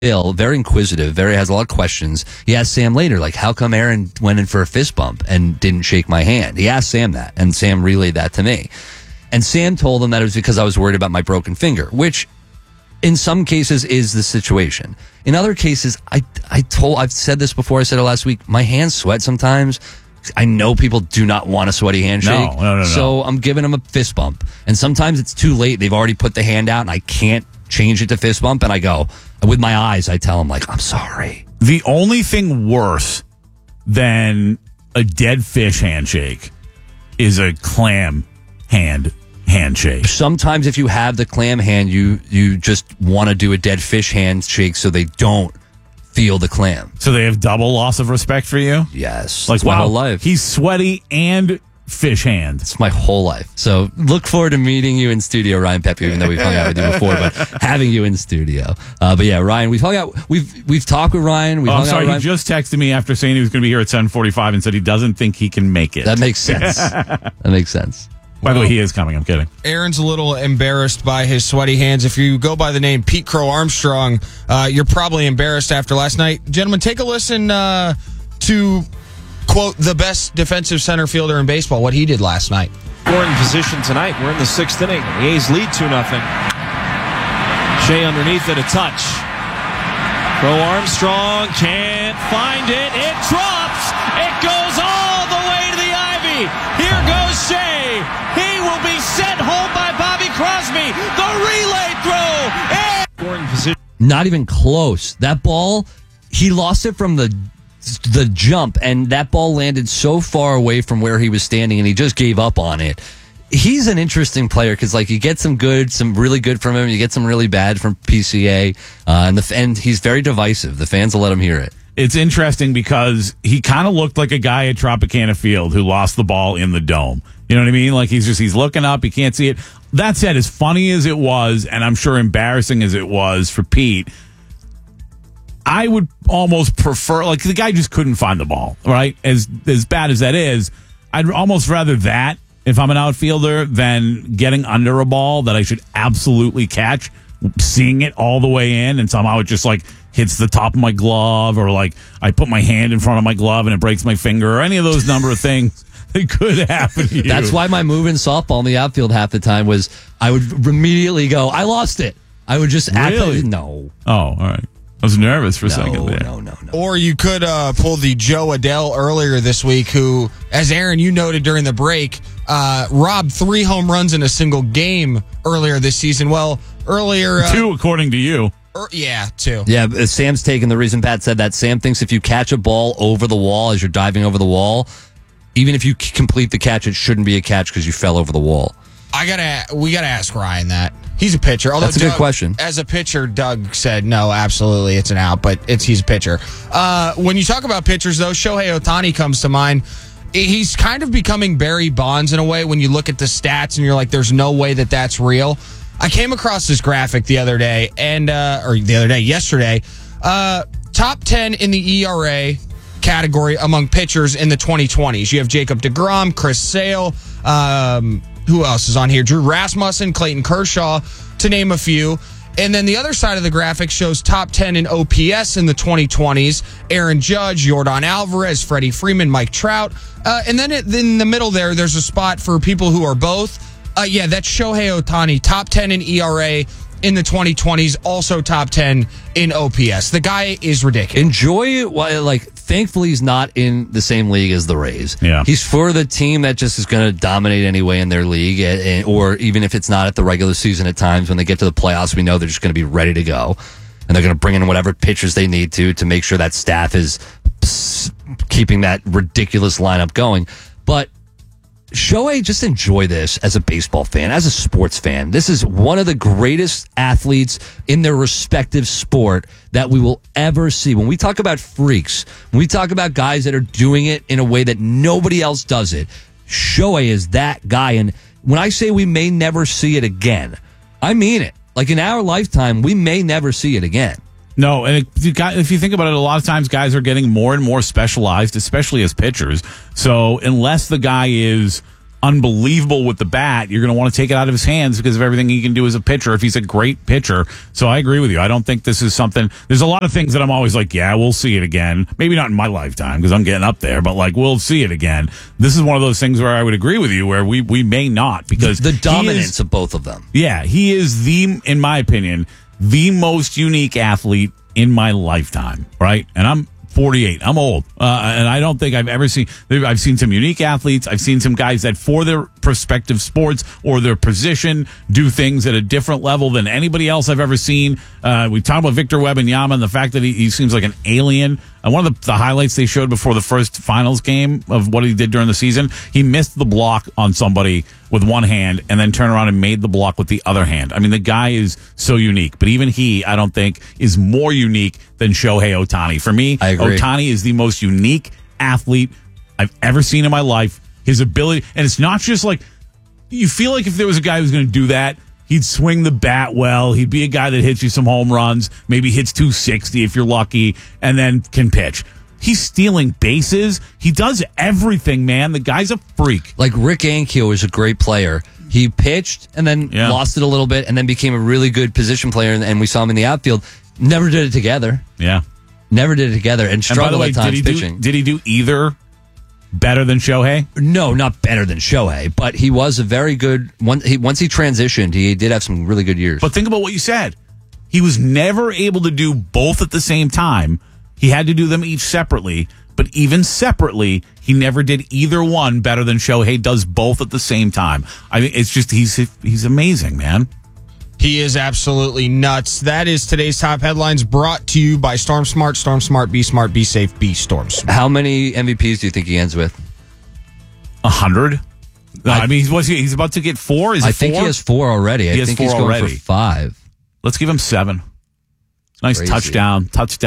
Bill, very inquisitive, has a lot of questions. He asked Sam later, like, how come Aaron went in for a fist bump and didn't shake my hand? He asked Sam that, and Sam relayed that to me. And Sam told him that it was because I was worried about my broken finger, which in some cases is the situation. In other cases, I've said this before, I said it last week, my hands sweat sometimes. I know people do not want a sweaty handshake. No. So I'm giving them a fist bump. And sometimes it's too late. They've already put the hand out and I can't change it to fist bump. And I go, with my eyes, I tell them, like, I'm sorry. The only thing worse than a dead fish handshake is a clam handshake. Sometimes if you have the clam hand, you just want to do a dead fish handshake so they don't feel the clam. So they have double loss of respect for you? Yes. Like, my wow, whole life. He's sweaty and fish hand. It's my whole life. So look forward to meeting you in studio, Ryan Pepe, even though we've hung out with you before, but having you in studio. But yeah, Ryan, we've hung out. We've talked with Ryan. I'm sorry, he just texted me after saying he was going to be here at 7:45 and said he doesn't think he can make it. That makes sense. That makes sense. By the way, he is coming. I'm kidding. Aaron's a little embarrassed by his sweaty hands. If you go by the name Pete Crow Armstrong, you're probably embarrassed after last night. Gentlemen, take a listen to, quote, the best defensive center fielder in baseball, what he did last night. Scoring position tonight. We're in the 6th inning. The A's lead 2-0. Shea underneath it, a touch. Crow Armstrong can't find it. It drops. It goes all the way to the ivy. Here goes Shea. He will be sent home by Bobby Crosby. The relay throw. Scoring position. Not even close. That ball, he lost it from the jump, and that ball landed so far away from where he was standing, and he just gave up on it. He's an interesting player because, like, you get some really good from him, you get some really bad from PCA, and he's very divisive. The fans will let him hear it. It's interesting because he kind of looked like a guy at Tropicana Field who lost the ball in the dome. You know what I mean? Like, he's looking up, he can't see it. That said, as funny as it was, and I'm sure embarrassing as it was for Pete, I would almost prefer, like, the guy just couldn't find the ball, right? As bad as that is, I'd almost rather that if I'm an outfielder than getting under a ball that I should absolutely catch, seeing it all the way in, and somehow it just, like, hits the top of my glove, or, like, I put my hand in front of my glove and it breaks my finger, or any of those number of things that could happen to you. That's why my move in softball in the outfield half the time was I would immediately go, I lost it. I would just act like, no. Oh, all right. I was nervous for a second there. No. Or you could pull the Joe Adell earlier this week, who, as Aaron, you noted during the break, robbed 3 home runs in a single game earlier this season. Well, earlier... 2, according to you. 2. Yeah, Sam's taken the reason Pat said that. Sam thinks if you catch a ball over the wall as you're diving over the wall, even if you complete the catch, it shouldn't be a catch because you fell over the wall. We gotta ask Ryan that. He's a pitcher. Although that's a good question. As a pitcher, Doug said, no, absolutely, it's an out, but he's a pitcher. When you talk about pitchers, though, Shohei Ohtani comes to mind. He's kind of becoming Barry Bonds in a way when you look at the stats and you're like, there's no way that that's real. I came across this graphic the other day, yesterday. Top 10 in the ERA category among pitchers in the 2020s. You have Jacob deGrom, Chris Sale, who else is on here? Drew Rasmussen, Clayton Kershaw, to name a few. And then the other side of the graphic shows top 10 in OPS in the 2020s. Aaron Judge, Yordan Alvarez, Freddie Freeman, Mike Trout. And then in the middle there's a spot for people who are both. That's Shohei Ohtani, top 10 in ERA in the 2020s, also top 10 in OPS. The guy is ridiculous. Enjoy it. Thankfully, he's not in the same league as the Rays. Yeah. He's for the team that just is going to dominate anyway in their league, or even if it's not at the regular season at times, when they get to the playoffs, we know they're just going to be ready to go. And they're going to bring in whatever pitchers they need to make sure that staff is keeping that ridiculous lineup going. But Shohei, just enjoy this as a baseball fan, as a sports fan. This is one of the greatest athletes in their respective sport that we will ever see. When we talk about freaks, when we talk about guys that are doing it in a way that nobody else does it, Shohei is that guy. And when I say we may never see it again, I mean it. Like, in our lifetime, we may never see it again. No, and if you think about it, a lot of times guys are getting more and more specialized, especially as pitchers. So unless the guy is unbelievable with the bat, you're going to want to take it out of his hands because of everything he can do as a pitcher if he's a great pitcher. So I agree with you. I don't think this is something. There's a lot of things that I'm always like, yeah, we'll see it again. Maybe not in my lifetime because I'm getting up there, but like we'll see it again. This is one of those things where I would agree with you where we may not because the dominance of both of them. Yeah, he is in my opinion, the most unique athlete in my lifetime, right? And I'm 48. I'm old. And I don't think I've ever seen, I've seen some unique athletes. I've seen some guys that for their respective sports or their position do things at a different level than anybody else I've ever seen. We talked about Victor Wembanyama and the fact that he seems like an alien. One of the highlights they showed before the first finals game of what he did during the season, he missed the block on somebody with one hand and then turned around and made the block with the other hand. I mean, the guy is so unique, but even he, I don't think, is more unique than Shohei Ohtani. For me, I agree. Ohtani is the most unique athlete I've ever seen in my life. His ability, and it's not just like, you feel like if there was a guy who's going to do that, he'd swing the bat well. He'd be a guy that hits you some home runs, maybe hits 260 if you're lucky, and then can pitch. He's stealing bases. He does everything, man. The guy's a freak. Like Rick Ankiel was a great player. He pitched and then lost it a little bit and then became a really good position player, and we saw him in the outfield. Never did it together. Yeah. Never did it together and struggled at times pitching. Did he do either better than Shohei? No, not better than Shohei, but he was a very good once he transitioned, he did have some really good years. But think about what you said. He was never able to do both at the same time. He had to do them each separately, but even separately, he never did either one better than Shohei does both at the same time. I mean, it's just he's amazing, man. He is absolutely nuts. That is today's top headlines brought to you by Storm Smart. Storm Smart, be smart, be safe, be Storm Smart. How many MVPs do you think he ends with? 100? I mean, he's about to get 4? Is it 4? I think he has 4 already. I think he's going for 5. Let's give him 7. Nice Crazy. touchdown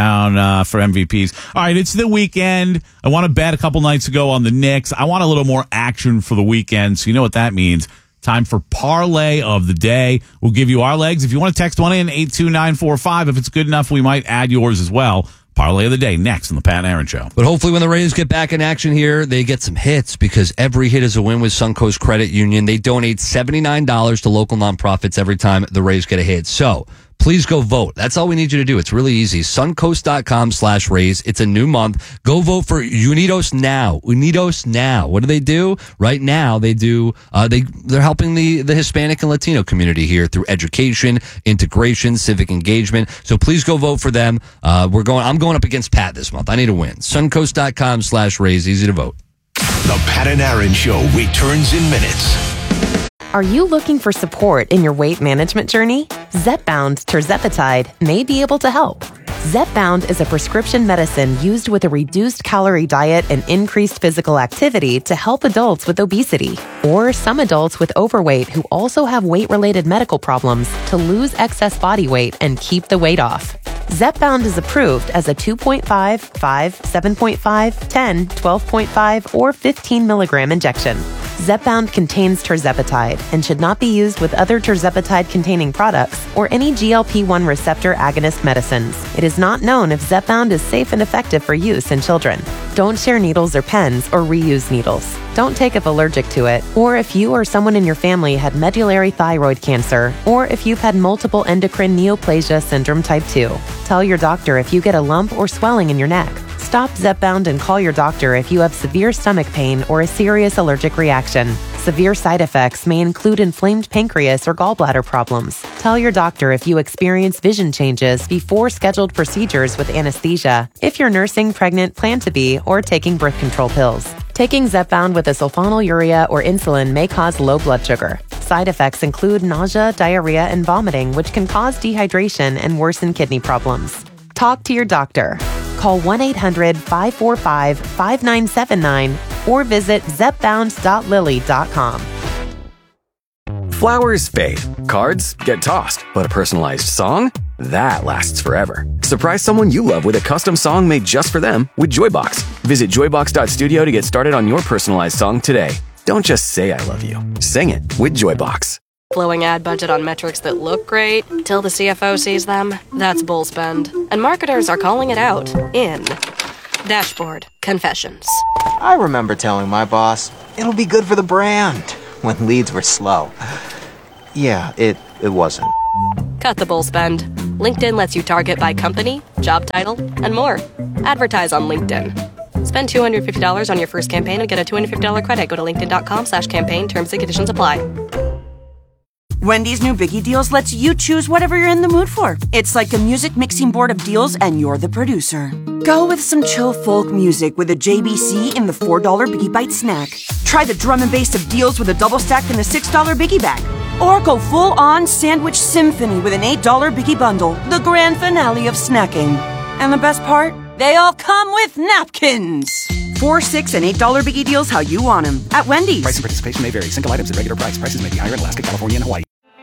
for MVPs. All right, it's the weekend. I won a bet a couple nights ago on the Knicks. I want a little more action for the weekend, so you know what that means. Time for Parlay of the Day. We'll give you our legs. If you want to text one in, 82945. If it's good enough, we might add yours as well. Parlay of the Day next on the Pat and Aaron Show. But hopefully when the Rays get back in action here, they get some hits because every hit is a win with Suncoast Credit Union. They donate $79 to local nonprofits every time the Rays get a hit. So please go vote. That's all we need you to do. It's really easy. Suncoast.com/Rays. It's a new month. Go vote for Unidos Now. Unidos Now. What do? Right now, they do, they're helping the Hispanic and Latino community here through education, integration, civic engagement. So please go vote for them. I'm going up against Pat this month. I need a win. Suncoast.com/Rays. Easy to vote. The Pat and Aaron Show returns in minutes. Are you looking for support in your weight management journey? Zepbound tirzepatide may be able to help. Zepbound is a prescription medicine used with a reduced calorie diet and increased physical activity to help adults with obesity or some adults with overweight who also have weight-related medical problems to lose excess body weight and keep the weight off. Zepbound is approved as a 2.5, 5, 7.5, 10, 12.5, or 15 milligram injection. Zepbound contains tirzepatide and should not be used with other tirzepatide-containing products or any GLP-1 receptor agonist medicines. It is not known if Zepbound is safe and effective for use in children. Don't share needles or pens or reuse needles. Don't take if allergic to it, or if you or someone in your family had medullary thyroid cancer, or if you've had multiple endocrine neoplasia syndrome type 2. Tell your doctor if you get a lump or swelling in your neck. Stop Zepbound and call your doctor if you have severe stomach pain or a serious allergic reaction. Severe side effects may include inflamed pancreas or gallbladder problems. Tell your doctor if you experience vision changes before scheduled procedures with anesthesia, if you're nursing, pregnant, plan to be, or taking birth control pills. Taking Zepbound with a sulfonylurea or insulin may cause low blood sugar. Side effects include nausea, diarrhea, and vomiting, which can cause dehydration and worsen kidney problems. Talk to your doctor. Call 1-800-545-5979 or visit zepbound.lily.com. Flowers fade, cards get tossed, but a personalized song? That lasts forever. Surprise someone you love with a custom song made just for them with Joybox. Visit joybox.studio to get started on your personalized song today. Don't just say I love you. Sing it with Joybox. Blowing ad budget on metrics that look great till the CFO sees them? That's bull spend. And marketers are calling it out in Dashboard Confessions. I remember telling my boss, it'll be good for the brand, when leads were slow. Yeah, it wasn't. Cut the bull spend. LinkedIn lets you target by company, job title, and more. Advertise on LinkedIn. Spend $250 on your first campaign and get a $250 credit. Go to linkedin.com/campaign. Terms and conditions apply. Wendy's new Biggie Deals lets you choose whatever you're in the mood for. It's like a music mixing board of deals, and you're the producer. Go with some chill folk music with a JBC in the $4 Biggie Bite snack. Try the drum and bass of deals with a double stack in the $6 Biggie Bag. Or go full-on sandwich symphony with an $8 Biggie Bundle, the grand finale of snacking. And the best part? They all come with napkins. $4, $6, and $8 Biggie Deals how you want them at Wendy's. Price and participation may vary. Single items at regular price. Prices may be higher in Alaska, California, and Hawaii.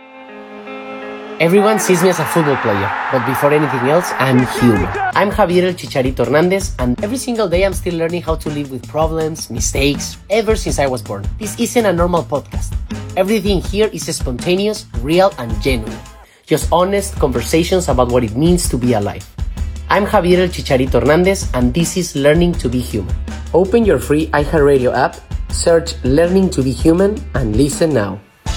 Everyone sees me as a football player, but before anything else, I'm human. I'm Javier El Chicharito Hernandez, and every single day I'm still learning how to live with problems, mistakes, ever since I was born. This isn't a normal podcast. Everything here is spontaneous, real, and genuine. Just honest conversations about what it means to be alive. I'm Javier El Chicharito Hernandez, and this is Learning to Be Human. Open your free iHeartRadio app, search Learning to Be Human, and listen now.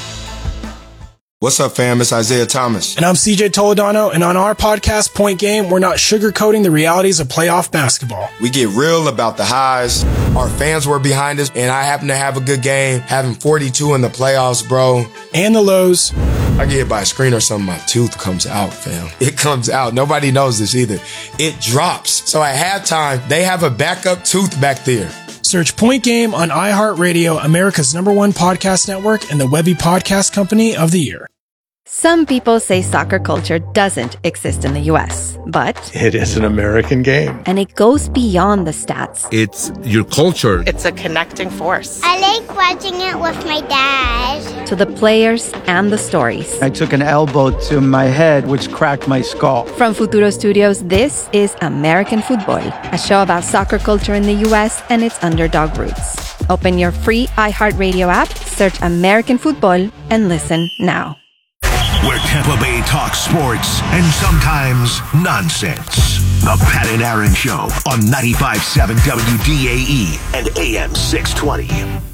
What's up, fam? It's Isaiah Thomas. And I'm CJ Toledano, and on our podcast, Point Game, we're not sugarcoating the realities of playoff basketball. We get real about the highs. Our fans were behind us, and I happen to have a good game, having 42 in the playoffs, bro. And the lows. I get hit by a screen or something, my tooth comes out, fam. It comes out. Nobody knows this either. It drops. So at halftime, they have a backup tooth back there. Search Point Game on iHeartRadio, America's #1 podcast network, and the Webby Podcast Company of the Year. Some people say soccer culture doesn't exist in the U.S., but it is an American game. And it goes beyond the stats. It's your culture. It's a connecting force. I like watching it with my dad. To the players and the stories. I took an elbow to my head, which cracked my skull. From Futuro Studios, this is American Football, a show about soccer culture in the U.S. and its underdog roots. Open your free iHeartRadio app, search American Football, and listen now. Where Tampa Bay talks sports and sometimes nonsense. The Pat and Aaron Show on 95.7 WDAE and AM 620.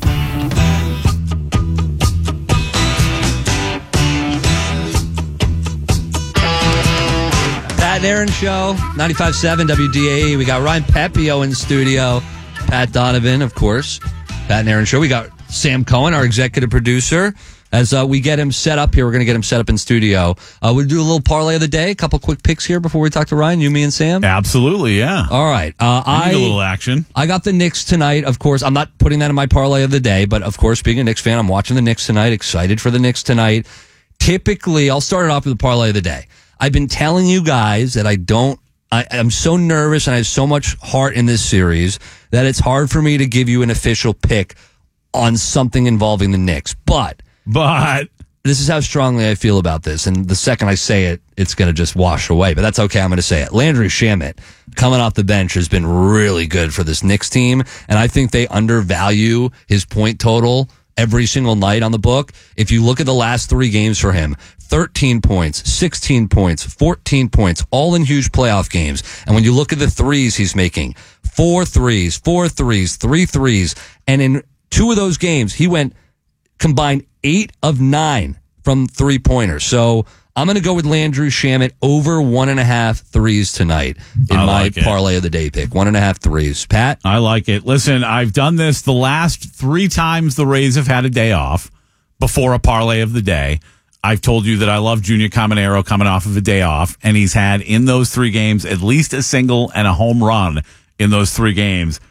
Pat and Aaron Show, 95.7 WDAE. We got Ryan Pepio in studio. Pat Donovan, of course. Pat and Aaron Show. We got Sam Cohen, our executive producer. As we get him set up here, we're going to get him set up in studio. We'll do a little parlay of the day. A couple quick picks here before we talk to Ryan, you, me, and Sam. Absolutely, yeah. All right. I need a little action. I got the Knicks tonight. Of course, I'm not putting that in my parlay of the day, but of course, being a Knicks fan, I'm watching the Knicks tonight. Excited for the Knicks tonight. Typically, I'll start it off with the parlay of the day. I've been telling you guys that I'm so nervous and I have so much heart in this series that it's hard for me to give you an official pick on something involving the Knicks. But this is how strongly I feel about this. And the second I say it, it's going to just wash away. But that's okay. I'm going to say it. Landry Shamet, coming off the bench, has been really good for this Knicks team. And I think they undervalue his point total every single night on the book. If you look at the last 3 games for him, 13 points, 16 points, 14 points, all in huge playoff games. And when you look at the threes he's making, 4 threes, 4 threes, 3 threes. And in 2 of those games, he went combined 8 of 9 from 3-pointers. So I'm going to go with Landry Shamet over 1.5 threes tonight in my parlay of the day pick. 1.5 threes. Pat? I like it. Listen, I've done this the last 3 times the Rays have had a day off before a parlay of the day. I've told you that I love Junior Caminero coming off of a day off, and he's had in those 3 games at least a single and a home run in those 3 games.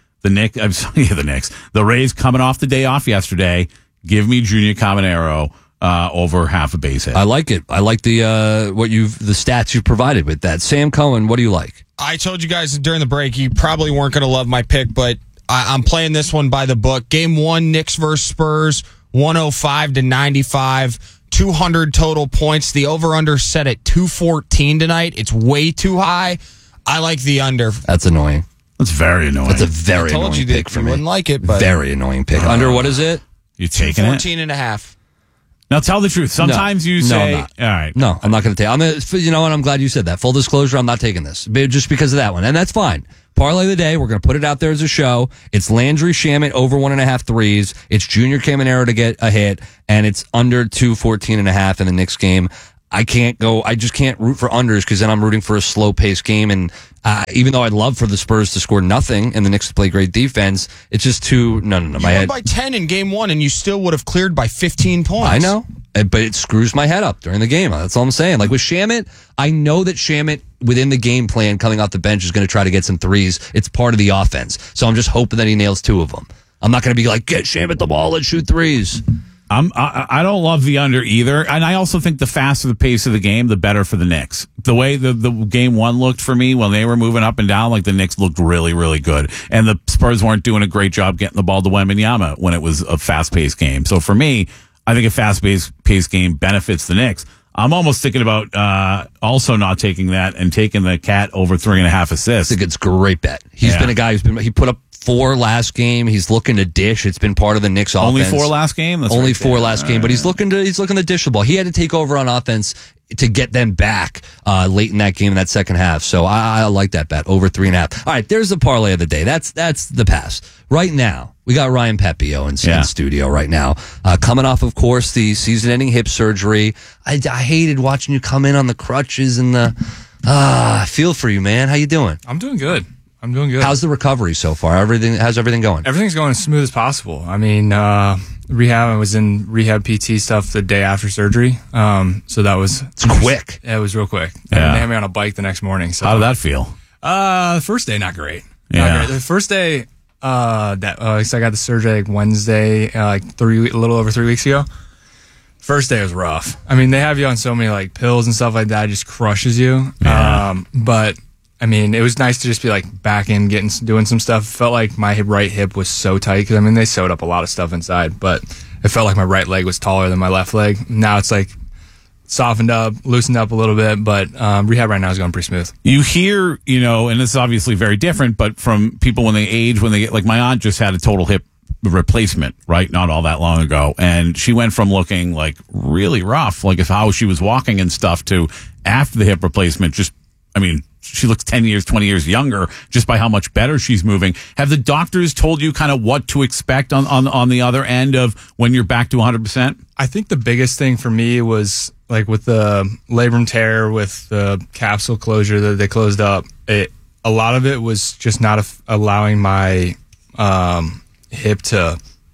The Rays coming off the day off yesterday. Give me Junior Caminero over half a base hit. I like it. I like the stats you've provided with that. Sam Cohen, what do you like? I told you guys during the break you probably weren't going to love my pick, but I'm playing this one by the book. Game 1, Knicks versus Spurs, 105-95, 200 total points. The over-under set at 214 tonight. It's way too high. I like the under. That's annoying. That's very annoying. That's a very annoying pick for me. Wouldn't like it, but very annoying pick. Under what is it? You taking 14.5. Now, tell the truth. Sometimes you say, all right. No, I'm not going to take you know what? I'm glad you said that. Full disclosure, I'm not taking this just because of that one. And that's fine. Parlay of the day, we're going to put it out there as a show. It's Landry Shamet over 1.5 threes. It's Junior Caminero to get a hit, and it's under 214.5 in the Knicks game. I just can't root for unders because then I'm rooting for a slow-paced game. And even though I'd love for the Spurs to score nothing and the Knicks to play great defense, it's just too... No. You won by 10 in game one, and you still would have cleared by 15 points. I know, but it screws my head up during the game. That's all I'm saying. Like with Shamet, I know that Shamet, within the game plan, coming off the bench, is going to try to get some threes. It's part of the offense. So I'm just hoping that he nails 2 of them. I'm not going to be like, get Shamet the ball and shoot threes. I don't love the under either, and I also think the faster the pace of the game, the better for the Knicks. The way the game one looked for me when they were moving up and down, like the Knicks looked really, really good, and the Spurs weren't doing a great job getting the ball to Wembanyama when it was a fast-paced game. So for me, I think a fast-paced game benefits the Knicks. I'm almost thinking about also not taking that and taking the Cat over 3.5 assists. I think it's a great bet. He's been a guy he put up 4 last game. He's looking to dish. It's been part of the Knicks offense. Only 4 last game? That's only 4 last game, but he's looking to dish the ball. He had to take over on offense to get them back late in that game in that second half. So I like that bet, over 3.5. All right, there's the parlay of the day. That's the pass. Right now, we got Ryan Pepio in studio right now. Coming off, of course, the season-ending hip surgery. I hated watching you come in on the crutches and I feel for you, man. How you doing? I'm doing good. How's the recovery so far? How's everything going? Everything's going as smooth as possible. I mean, rehab, I was in rehab PT stuff the day after surgery. So that was... It's quick. Yeah, it was real quick. And they had me on a bike the next morning. So how did that feel? The first day, not great. Yeah. Not great. The first day, so I got the surgery like Wednesday, a little over 3 weeks ago. First day was rough. I mean, they have you on so many like pills and stuff like that. It just crushes you. Yeah. But I mean, it was nice to just be like back in, doing some stuff. Felt like my right hip was so tight because I mean they sewed up a lot of stuff inside, but it felt like my right leg was taller than my left leg. Now it's like softened up, loosened up a little bit, but rehab right now is going pretty smooth. You hear, and this is obviously very different, but from people when they age, when they get, like my aunt just had a total hip replacement, right? Not all that long ago. And she went from looking like really rough, like how she was walking and stuff, to after the hip replacement, she looks 10 years, 20 years younger just by how much better she's moving. Have the doctors told you kind of what to expect on the other end of when you're back to 100%? I think the biggest thing for me was like with the labrum tear, with the capsule closure that they closed up, a lot of it was just not allowing my hip to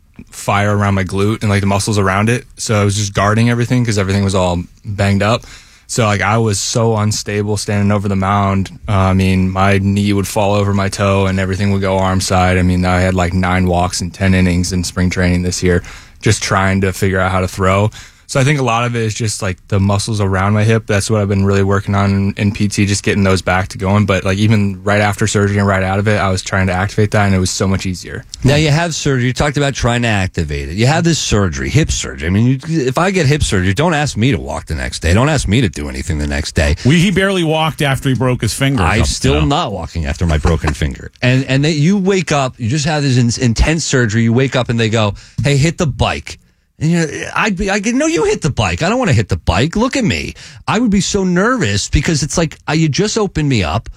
fire around my glute and like the muscles around it. So I was just guarding everything because everything was all banged up. So like I was so unstable standing over the mound. I mean, my knee would fall over my toe and everything would go arm side. I mean, I had like 9 walks and 10 innings in spring training this year, just trying to figure out how to throw. So I think a lot of it is just like the muscles around my hip. That's what I've been really working on in PT, just getting those back to going. But like even right after surgery and right out of it, I was trying to activate that and it was so much easier. Now you have surgery. You talked about trying to activate it. You have this surgery, hip surgery. I mean, if I get hip surgery, don't ask me to walk the next day. Don't ask me to do anything the next day. He barely walked after he broke his finger. I'm still not walking after my broken finger. And you wake up, you just have this intense surgery. You wake up and they go, hey, hit the bike. And I no, you hit the bike. I don't want to hit the bike. Look at me. I would be so nervous because it's like you just opened me up.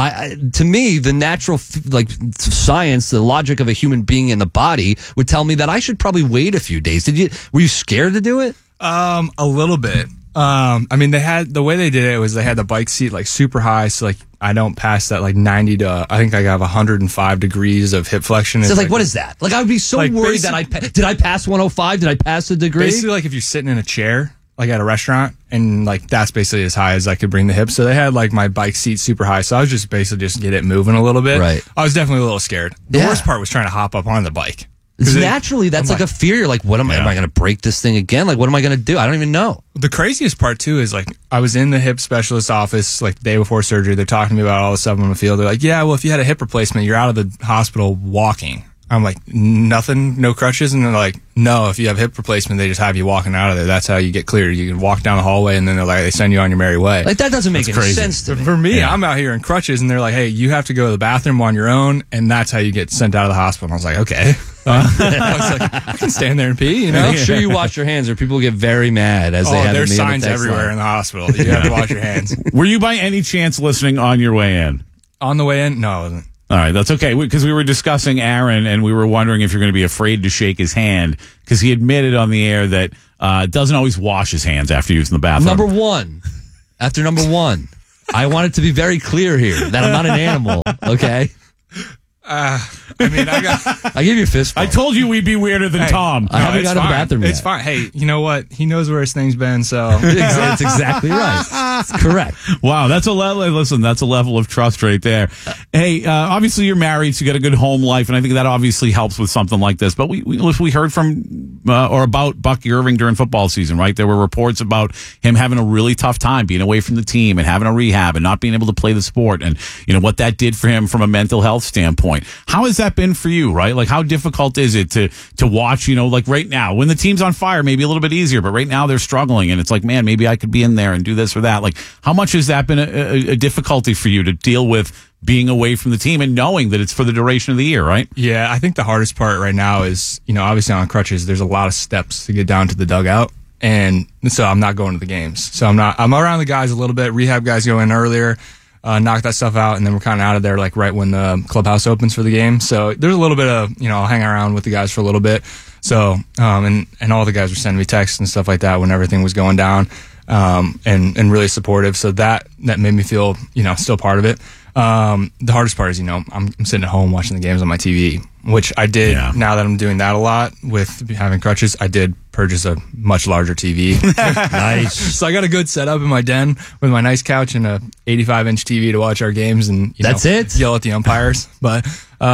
To me, the natural science, the logic of a human being in the body would tell me that I should probably wait a few days. Were you scared to do it? A little bit. I mean, the way they did it was they had the bike seat like super high, so like I don't pass that like 90 to, I think I have 105 degrees of hip flexion. So like what is that? Like I would be so worried that did I pass 105? Did I pass a degree? Basically, like if you're sitting in a chair, like at a restaurant, and like that's basically as high as I could bring the hips. So they had like my bike seat super high, so I was just basically just get it moving a little bit. Right. I was definitely a little scared. The worst part was trying to hop up on the bike. Naturally, that's like a fear. You're like, what am I going to break this thing again? Like, what am I going to do? I don't even know. The craziest part, too, is like, I was in the hip specialist office like the day before surgery. They're talking to me about all the stuff on the field. They're like, yeah, well, if you had a hip replacement, you're out of the hospital walking. I'm like, nothing, no crutches? And they're like, no, if you have hip replacement, they just have you walking out of there. That's how you get cleared. You can walk down the hallway, and then they send you on your merry way. Like, that doesn't make any sense to me. For me, I'm out here in crutches, and they're like, hey, you have to go to the bathroom on your own, and that's how you get sent out of the hospital. And I was like, okay. I was like, I can stand there and pee, Make sure you wash your hands or people get very mad as they have there's me on the signs text everywhere line. in the hospital. You have to wash your hands. Were you by any chance listening on your way in? On the way in? No, I wasn't. All right, that's okay, because we were discussing Aaron, and we were wondering if you're going to be afraid to shake his hand, because he admitted on the air that doesn't always wash his hands after using the bathroom. Number one, I want it to be very clear here that I'm not an animal, okay? I give you a fist bump. I told you we'd be weirder than Tom. I haven't got to the bathroom yet. It's fine. Hey, you know what? He knows where his thing's been, so. That's exactly right. It's correct. Wow, that's a level. Listen, that's a level of trust right there. Hey, obviously you're married, so you got a good home life, and I think that obviously helps with something like this. But we heard from or about Bucky Irving during football season, right? There were reports about him having a really tough time being away from the team and having a rehab and not being able to play the sport, and what that did for him from a mental health standpoint. How has that been for you, right? Like, how difficult is it to watch, like right now when the team's on fire, maybe a little bit easier, but right now they're struggling and it's like, man, maybe I could be in there and do this or that. Like, how much has that been a difficulty for you to deal with being away from the team and knowing that it's for the duration of the year, right? Yeah, I think the hardest part right now is, obviously on crutches, there's a lot of steps to get down to the dugout. And so I'm not going to the games. So I'm around the guys a little bit. Rehab guys go in earlier. Knock that stuff out, and then we're kind of out of there like right when the clubhouse opens for the game. So there's a little bit of, I'll hang around with the guys for a little bit. So, and all the guys were sending me texts and stuff like that when everything was going down, and really supportive. So that made me feel, still part of it. The hardest part is, I'm sitting at home watching the games on my TV, which I did. Yeah. Now that I'm doing that a lot with having crutches, I did purchase a much larger TV. Nice. So I got a good setup in my den with my nice couch and a 85-inch TV to watch our games and that's it. Yell at the umpires. But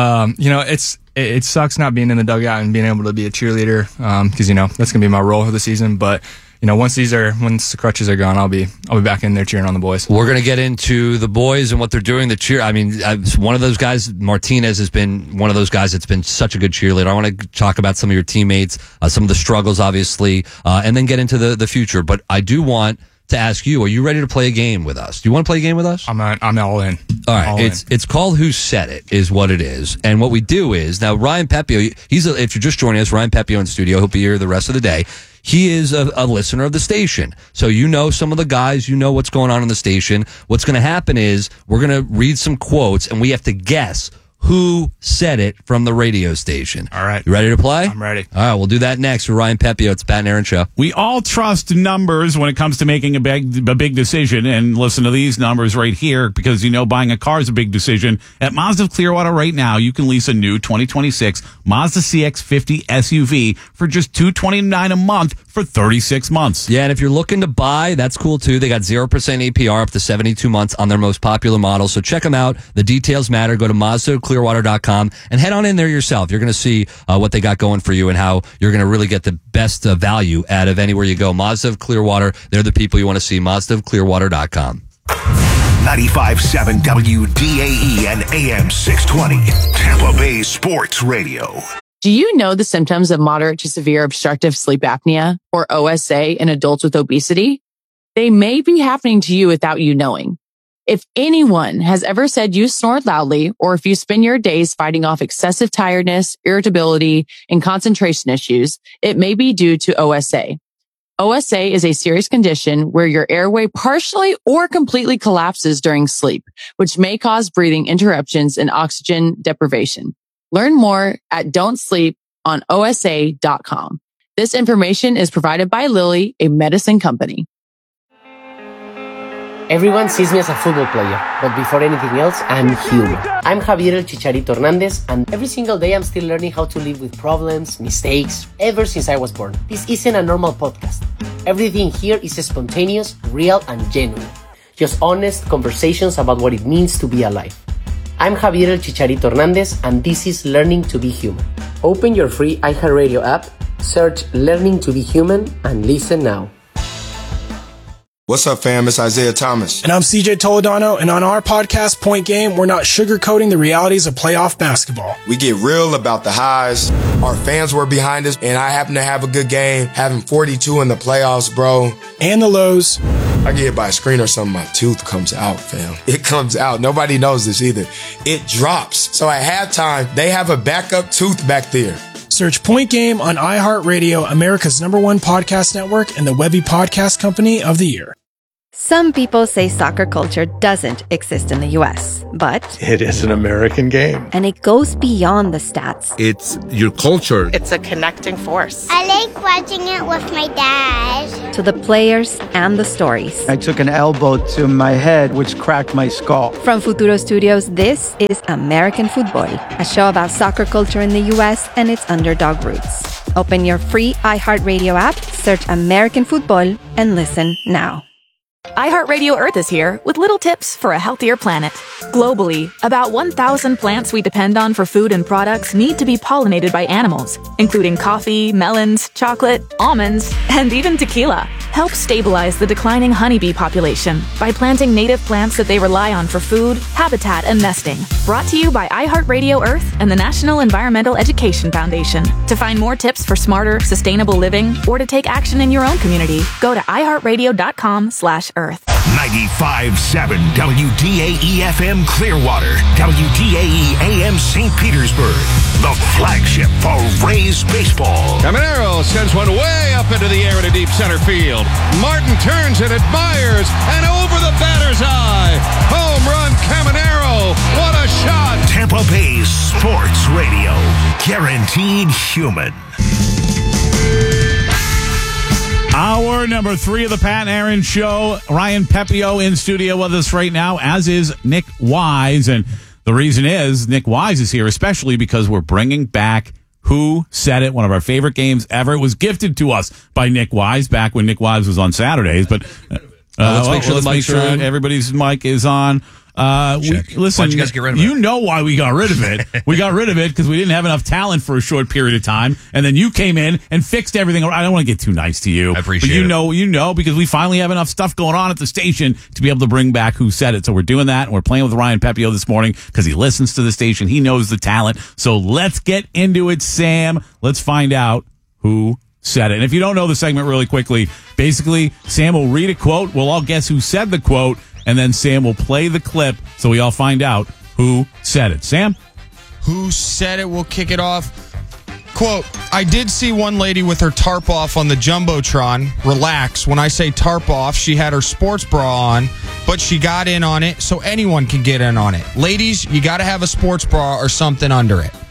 it sucks not being in the dugout and being able to be a cheerleader because that's gonna be my role for the season. But once the crutches are gone, I'll be back in there cheering on the boys. We're going to get into the boys and what they're doing. The cheer. I mean, one of those guys, Martinez, has been one of those guys that's been such a good cheerleader. I want to talk about some of your teammates, some of the struggles, obviously, and then get into the future. But I do want to ask you: are you ready to play a game with us? Do you want to play a game with us? I'm all in. All right, it's called Who Said It, is what it is. And what we do is now Ryan Pepio. If you're just joining us, Ryan Pepio in studio. He'll be here the rest of the day. He is a listener of the station. So some of the guys, what's going on in the station. What's going to happen is we're going to read some quotes and we have to guess who said it from the radio station. All right. You ready to play? I'm ready. All right, we'll do that next with Ryan Pepio. It's Pat and Aaron Show. We all trust numbers when it comes to making a big decision, and listen to these numbers right here because buying a car is a big decision. At Mazda of Clearwater right now, you can lease a new 2026 Mazda CX-50 SUV for just $229 a month for 36 months. Yeah, and if you're looking to buy, that's cool too. They got 0% APR up to 72 months on their most popular models. So check them out. The details matter. Go to MazdaClearwater.com and head on in there yourself. You're going to see what they got going for you and how you're going to really get the best value out of anywhere you go. Mazda of Clearwater, they're the people you want to see. MazdaofClearwater.com. 95.7 WDAE and AM 620. Tampa Bay Sports Radio. Do you know the symptoms of moderate to severe obstructive sleep apnea, or OSA, in adults with obesity? They may be happening to you without you knowing. If anyone has ever said you snore loudly, or if you spend your days fighting off excessive tiredness, irritability, and concentration issues, it may be due to OSA. OSA is a serious condition where your airway partially or completely collapses during sleep, which may cause breathing interruptions and oxygen deprivation. Learn more at don'tsleeponosa.com. This information is provided by Lilly, a medicine company. Everyone sees me as a football player, but before anything else, I'm human. I'm Javier El Chicharito Hernandez, and every single day I'm still learning how to live with problems, mistakes, ever since I was born. This isn't a normal podcast. Everything here is spontaneous, real, and genuine. Just honest conversations about what it means to be alive. I'm Javier El Chicharito Hernandez, and this is Learning to be Human. Open your free iHeartRadio app, search Learning to be Human, and listen now. What's up, fam? It's Isaiah Thomas. And I'm CJ Toledano, and on our podcast, Point Game, we're not sugarcoating the realities of playoff basketball. We get real about the highs. Our fans were behind us, and I happen to have a good game, having 42 in the playoffs, bro. And the lows. I get hit by a screen or something, my tooth comes out, fam. It comes out. Nobody knows this either. It drops. So at halftime, they have a backup tooth back there. Search Point Game on iHeartRadio, America's #1 podcast network, and the Webby Podcast Company of the Year. Some people say soccer culture doesn't exist in the U.S., but It is an American game. and it goes beyond the stats. It's your culture. It's a connecting force. I like watching it with my dad. To the players and the stories. I took an elbow to my head, which cracked my skull. From Futuro Studios, this is American Football, a show about soccer culture in the U.S. and its underdog roots. Open your free iHeartRadio app, search American Football, and listen now. iHeartRadio Earth is here with little tips for a healthier planet. Globally, about 1,000 plants we depend on for food and products need to be pollinated by animals, including coffee, melons, chocolate, almonds, and even tequila. Help stabilize the declining honeybee population by planting native plants that they rely on for food, habitat, and nesting. Brought to you by iHeartRadio Earth and the National Environmental Education Foundation. To find more tips for smarter, sustainable living, or to take action in your own community, go to iHeartRadio.com/Earth. 95.7 WDAE FM Clearwater, WDAE AM St. Petersburg, the flagship for Rays baseball. Caminero sends one way up into the air in a deep center field. Martin turns and admires, and over the batter's eye. Home run, Caminero. What a shot. Tampa Bay Sports Radio, guaranteed human. Hour number 3 of the Pat and Aaron Show. Ryan Pepio in studio with us right now, as is Nick Wise. And the reason is Nick Wise is here, especially because we're bringing back Who Said It, one of our favorite games ever. It was gifted to us by Nick Wise back when Nick Wise was on Saturdays. But let's make sure everybody's mic is on. Listen, Why'd you guys get rid of it? You know why we got rid of it. We got rid of it because we didn't have enough talent for a short period of time. And then you came in and fixed everything. I don't want to get too nice to you. I appreciate it. But you know, because we finally have enough stuff going on at the station to be able to bring back Who Said It. So we're doing that. And we're playing with Ryan Pepio this morning because he listens to the station. He knows the talent. So let's get into it, Sam. Let's find out who said it. And if you don't know the segment really quickly, basically, Sam will read a quote. We'll all guess who said the quote. And then Sam will play the clip so we all find out who said it. Sam? Who said it? We'll kick it off. Quote, I did see one lady with her tarp off on the Jumbotron. Relax. When I say tarp off, she had her sports bra on, but she got in on it, so anyone can get in on it. Ladies, you got to have a sports bra or something under it.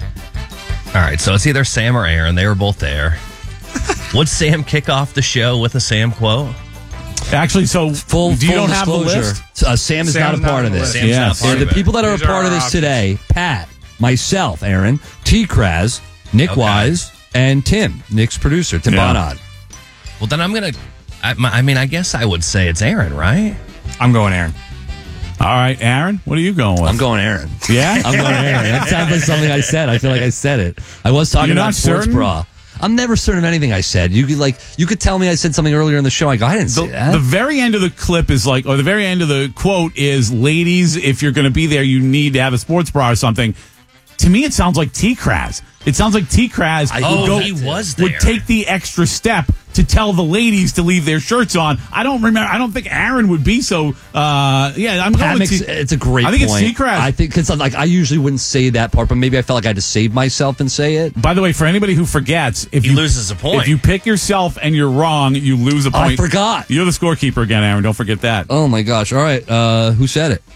All right, so it's either Sam or Aaron. They were both there. Would Sam kick off the show with a Sam quote? Actually, so you don't have the list? Sam is not a part of this. Yes. The people that are a part of this today, Pat, myself, Aaron, T-Kraz, Nick Wise, and Tim, Nick's producer, Tim Bonad. Well, then I'm going to, I guess I would say it's Aaron, right? I'm going Aaron. All right, Aaron, what are you going with? I'm going Aaron. Yeah? I'm going Aaron. That sounds like something I said. I feel like I said it. I was talking about sports bra. I'm never certain of anything I said. You could tell me I said something earlier in the show. I go, I didn't say that. The very end of the clip is like, or the very end of the quote is, ladies, if you're going to be there, you need to have a sports bra or something. To me, it sounds like T-Kraz. It sounds like T-Kraz would take the extra step to tell the ladies to leave their shirts on. I don't remember. I don't think Aaron would be so. I'm going with it's a great point. I think it's T-Kraz. I think because I usually wouldn't say that part, but maybe I felt like I had to save myself and say it. By the way, for anybody who forgets, if he loses a point. If you pick yourself and you're wrong, you lose a point. I forgot. You're the scorekeeper again, Aaron. Don't forget that. Oh my gosh! All right, who said it?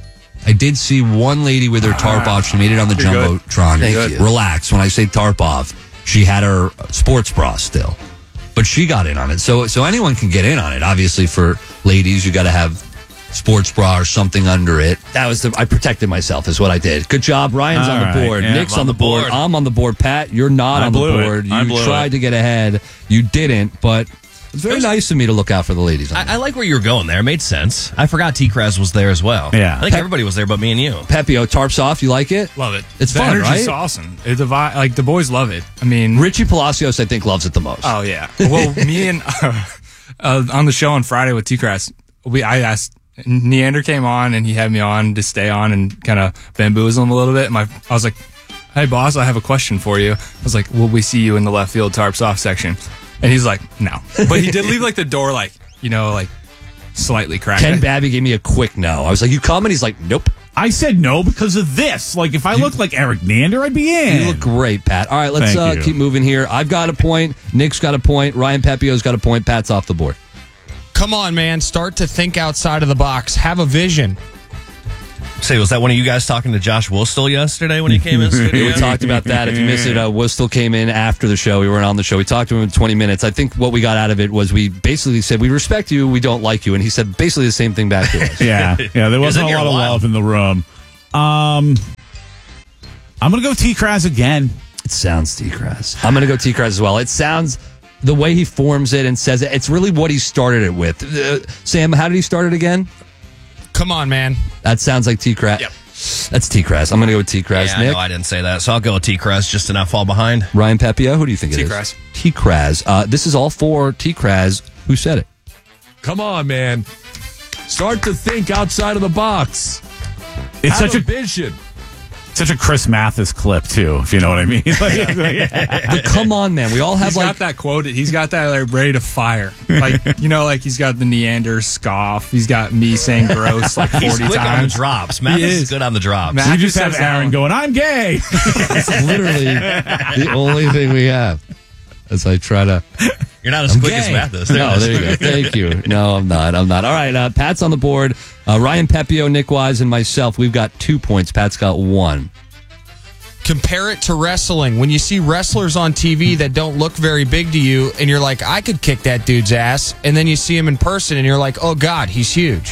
I did see one lady with her tarp off. She made it on the Jumbotron. Thank you. Relax. When I say tarp off, she had her sports bra still, but she got in on it. So anyone can get in on it. Obviously, for ladies, you got to have sports bra or something under it. That was I protected myself. Is what I did. Good job. Ryan's on the board. Yeah, Nick's on the board. I'm on the board. Pat, you're not on the board. You tried to get ahead. You didn't, but. It's very nice of me to look out for the ladies. I like where you were going there. It made sense. I forgot T-Kraz was there as well. Yeah. I think everybody was there but me and you. Pepio, tarps off. You like it? Love it. It's the fun, energy's right? awesome. The vibe, like the boys love it. I mean, Richie Palacios, I think, loves it the most. Oh yeah. Well, me and on the show on Friday with T-Kraz, I asked. Neander came on and he had me on to stay on and kind of bamboozle him a little bit. I was like, "Hey boss, I have a question for you." I was like, "Will we see you in the left field tarps off section?" And he's like, "No," but he did leave like the door, like slightly cracked. Ken Babby gave me a quick no. I was like, you coming? He's like, nope. I said no because of this. Like, if I looked like Eric Nander, I'd be in. You look great, Pat. All right, let's Thank you. keep moving here. I've got a point. Nick's got a point. Ryan Pepio's got a point. Pat's off the board. Come on, man. Start to think outside of the box. Have a vision. Say, was that one of you guys talking to Josh Woostel yesterday when he came in studio? We talked about that. If you missed it, Woostel came in after the show. We weren't on the show. We talked to him in 20 minutes. I think what we got out of it was we basically said, we respect you, we don't like you. And he said basically the same thing back to us. Yeah, there wasn't a lot of love in the room. I'm going to go T-Kraz again. It sounds T-Kraz. I'm going to go T-Kraz as well. It sounds, the way he forms it and says it, it's really what he started it with. Sam, how did he start it again? Come on, man. That sounds like T-Kraz. Yep. That's T-Kraz. I'm going to go with T-Kraz. Yeah, Nick? no, I didn't say that. So I'll go with T-Kraz just to not fall behind. Ryan Pepio, who do you think it is? T-Kraz. T-Kraz. This is all for T-Kraz. Who said it? Come on, man. Start to think outside of the box. It's Have such a vision. Such a Chris Mathis clip, too, if you know what I mean. But come on, man. We all have He's got that quoted. He's got that like ready to fire. Like, like he's got the Neander scoff. He's got me saying gross like 40 He's quick times. on the drops. Mathis is good on the drops. We just have Aaron going, I'm gay. It's literally the only thing we have. As I try to... You're not as quick as Mathis. No, there you go. Thank you. No, I'm not. All right, Pat's on the board. Ryan Pepio, Nick Wise, and myself, we've got 2 points. Pat's got 1. Compare it to wrestling. When you see wrestlers on TV that don't look very big to you, and you're like, I could kick that dude's ass, and then you see him in person, and you're like, oh, God, he's huge.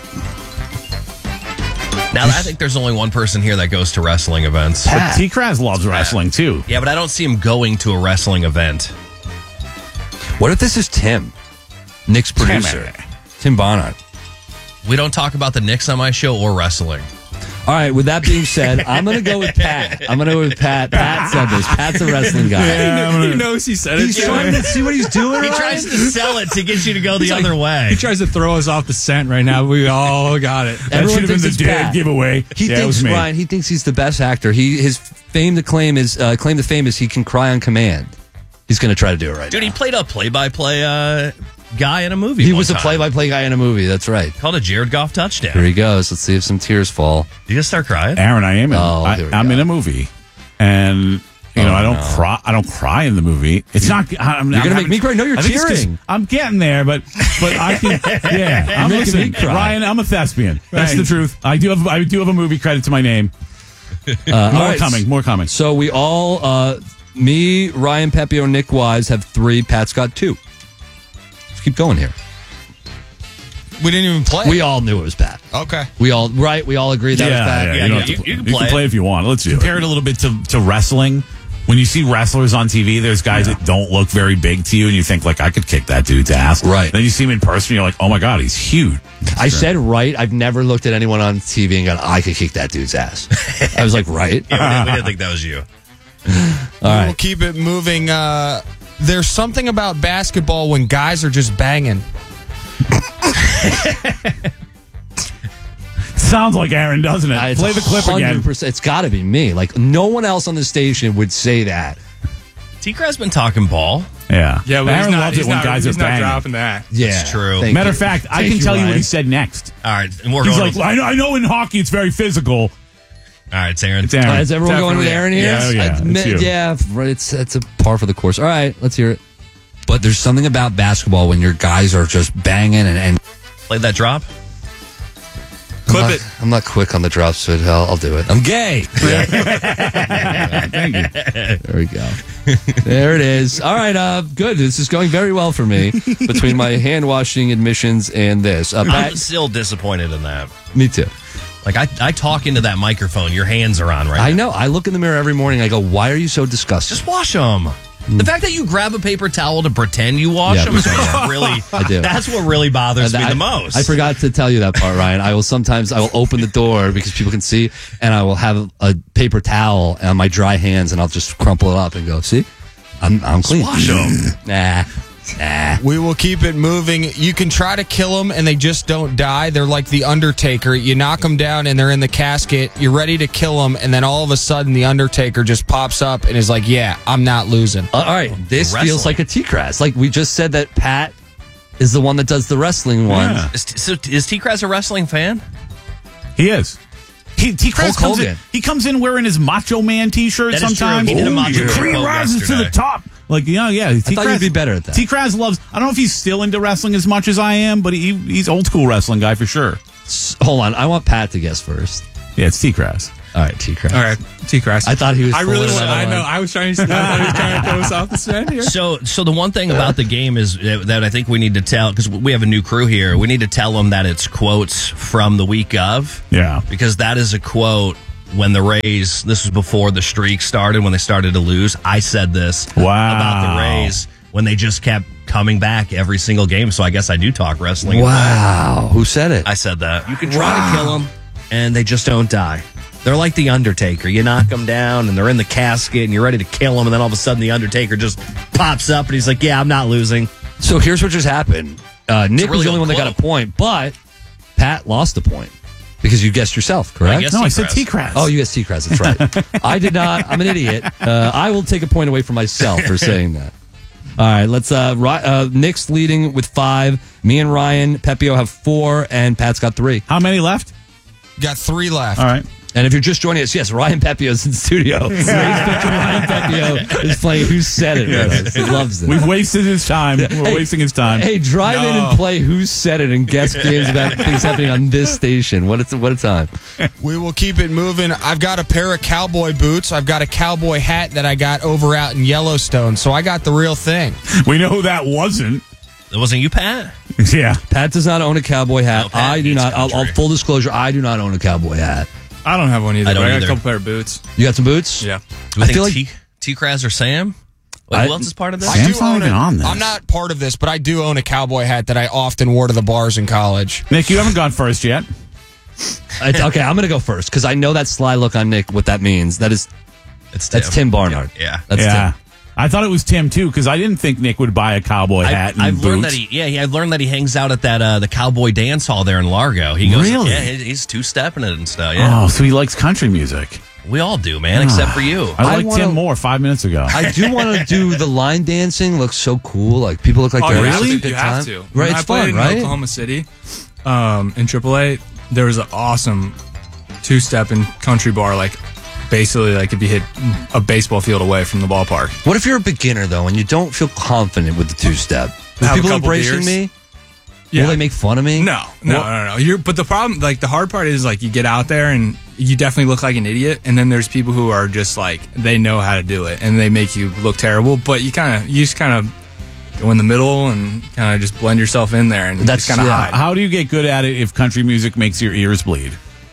Now, I think there's only one person here that goes to wrestling events. But T-Kraz loves wrestling, too. Yeah, but I don't see him going to a wrestling event. What if this is Tim, Nick's producer? Tim Barnard. We don't talk about the Knicks on my show or wrestling. All right, with that being said, I'm going to go with Pat. Pat said this. Pat's a wrestling guy. Yeah, he knows he said it. He's trying to see what he's doing. He tries to sell it to get you to go the other way. He tries to throw us off the scent right now. We all got it. That should have been the dead giveaway. He thinks, Ryan, he thinks he's the best actor. His claim to fame is he can cry on command. He's going to try to do it right Dude, now. he played a play-by-play guy in a movie. He was a play-by-play guy in a movie. That's right. Called a Jared Goff touchdown. Here he goes. Let's see if some tears fall. You gonna start crying? Aaron, I am. I'm in a movie, and I don't cry. I don't cry in the movie. It's not. You're gonna make me cry. No, you're cheering. I'm getting there, but I can. Yeah, I'm making me listening. cry. Ryan, I'm a thespian. That's the truth. I do have a movie credit to my name. More coming. So we all, me, Ryan Pepio, Nick Wise have 3. Pat's got 2. Let's keep going here. We didn't even play. We all knew it was Pat. Okay. We all agree that was Pat. You can play if you want. Let's compare it a little bit to wrestling. When you see wrestlers on TV, there's guys that don't look very big to you, and you think, like, I could kick that dude's ass. Right. Then you see him in person, you're like, oh, my God, he's huge. I said right. I've never looked at anyone on TV and gone, I could kick that dude's ass. I was like, right? Yeah, we didn't think that was you. All right. We'll keep it moving. There's something about basketball when guys are just banging. Sounds like Aaron, doesn't it? Play the clip again. It's got to be me. Like, no one else on the station would say that. T-Kraz been talking ball. Yeah. Yeah, but Aaron loves it when guys are he's not banging. dropping that. Yeah. It's true. Matter of fact, I can tell you what he said next. All right. And we're He's going like, I know in hockey it's very physical. All right, it's Aaron. It's Aaron. Is everyone going with Aaron here? It's you. Yeah, right, it's a par for the course. All right, let's hear it. But there's something about basketball when your guys are just banging and Played that drop? Clip it. I'm not quick on the drops, so I'll do it. I'm gay. Thank you. There we go. There it is. All right, good. This is going very well for me between my hand washing admissions and this. I'm still disappointed in that. Me too. Like, I talk into that microphone. Your hands are on right now. I know. I look in the mirror every morning. I go, why are you so disgusted? Just wash them. The fact that you grab a paper towel to pretend you wash them is what really, I do. That's what really bothers me the most. I forgot to tell you that part, Ryan. I will open the door because people can see, and I will have a paper towel on my dry hands, and I'll just crumple it up and go, see? I'm clean. Wash them. Nah. We will keep it moving. You can try to kill them and they just don't die. They're like the Undertaker. You knock them down and they're in the casket. You're ready to kill them, and then all of a sudden the Undertaker just pops up and is like, yeah, I'm not losing. All right. This feels like a T-Kraz. Like we just said that Pat is the one that does the wrestling one. Yeah. Is T-Kraz a wrestling fan? He is. T-Kraz comes in wearing his Macho Man T-shirt That is sometimes. true. He did a Macho The Man cream quote rises to the yesterday. top. Like, yeah. I thought you'd be better at that. T-Kraz loves, I don't know if he's still into wrestling as much as I am, but he's old school wrestling guy for sure. Hold on. I want Pat to guess first. Yeah, it's T-Kraz. All right, T-Kraz. All right, T-Kraz. I thought he was. I know. I was trying to throw us off the set here. So the one thing about the game is that I think we need to tell, because we have a new crew here, we need to tell them that it's quotes from the week of. Yeah. Because that is a quote when the Rays, this was before the streak started, when they started to lose. I said this about the Rays when they just kept coming back every single game. So I guess I do talk wrestling. Wow. Who said it? I said that. You can try to kill them, and they just don't die. They're like The Undertaker. You knock them down, and they're in the casket, and you're ready to kill them, and then all of a sudden The Undertaker just pops up, and he's like, yeah, I'm not losing. So here's what just happened. Nick was the only one that quote. got a point, but Pat lost a point because you guessed yourself, correct? I said T-Kraz. Oh, you guessed T-Kraz. That's right. I did not. I'm an idiot. I will take a point away from myself for saying that. All right, let's. Nick's leading with 5. Me and Ryan Pepio have 4, and Pat's got 3. How many left? Got 3 left. All right. And if you're just joining us, yes, Ryan Pepio's in studio. Ryan Pepio is playing Who Said It with us. He loves it. We've wasted his time. We're wasting his time. Hey, drive in and play Who Said It and guess games about things happening on this station. What a time. We will keep it moving. I've got a pair of cowboy boots. I've got a cowboy hat that I got over out in Yellowstone. So I got the real thing. We know who that wasn't. It wasn't you, Pat? Yeah. Pat does not own a cowboy hat. No, Pat I do hates not. country. Full disclosure, I do not own a cowboy hat. I don't have one either. I don't but I got either. a couple pair of boots. You got some boots? Yeah. Do we I think feel like T-Kraz or Sam? Who else is part of this? Sam's not even on this. I'm not part of this, but I do own a cowboy hat that I often wore to the bars in college. Nick, you haven't gone first yet. Okay, I'm going to go first because I know that sly look on Nick, what that means. That's Tim Barnard. Yeah. That's Yeah. Tim. I thought it was Tim too because I didn't think Nick would buy a cowboy hat and I've boots. learned that I've learned that he hangs out at that the cowboy dance hall there in Largo. He goes, Really? yeah, he's two-stepping it and stuff. Yeah, Oh, so he likes country music. we all do, man, except for you. I liked Tim more 5 minminutes ago. I do want to do the line dancing. Looks so cool. Like people look like they're having a good You time. have to. Right? When It's I played fun, in right? Oklahoma City, in AAA, there was an awesome two-step and country bar, like basically like if you hit a baseball field away from the ballpark. What if you're a beginner though and you don't feel confident with the two-step? Are Have a people couple embracing beers. me? Yeah. Will they make fun of me? No. But the problem, like the hard part is like you get out there and you definitely look like an idiot, and then there's people who are just like they know how to do it and they make you look terrible. But you just kind of go in the middle and kind of just blend yourself in there and just kind of hide. How do you get good at it if country music makes your ears bleed?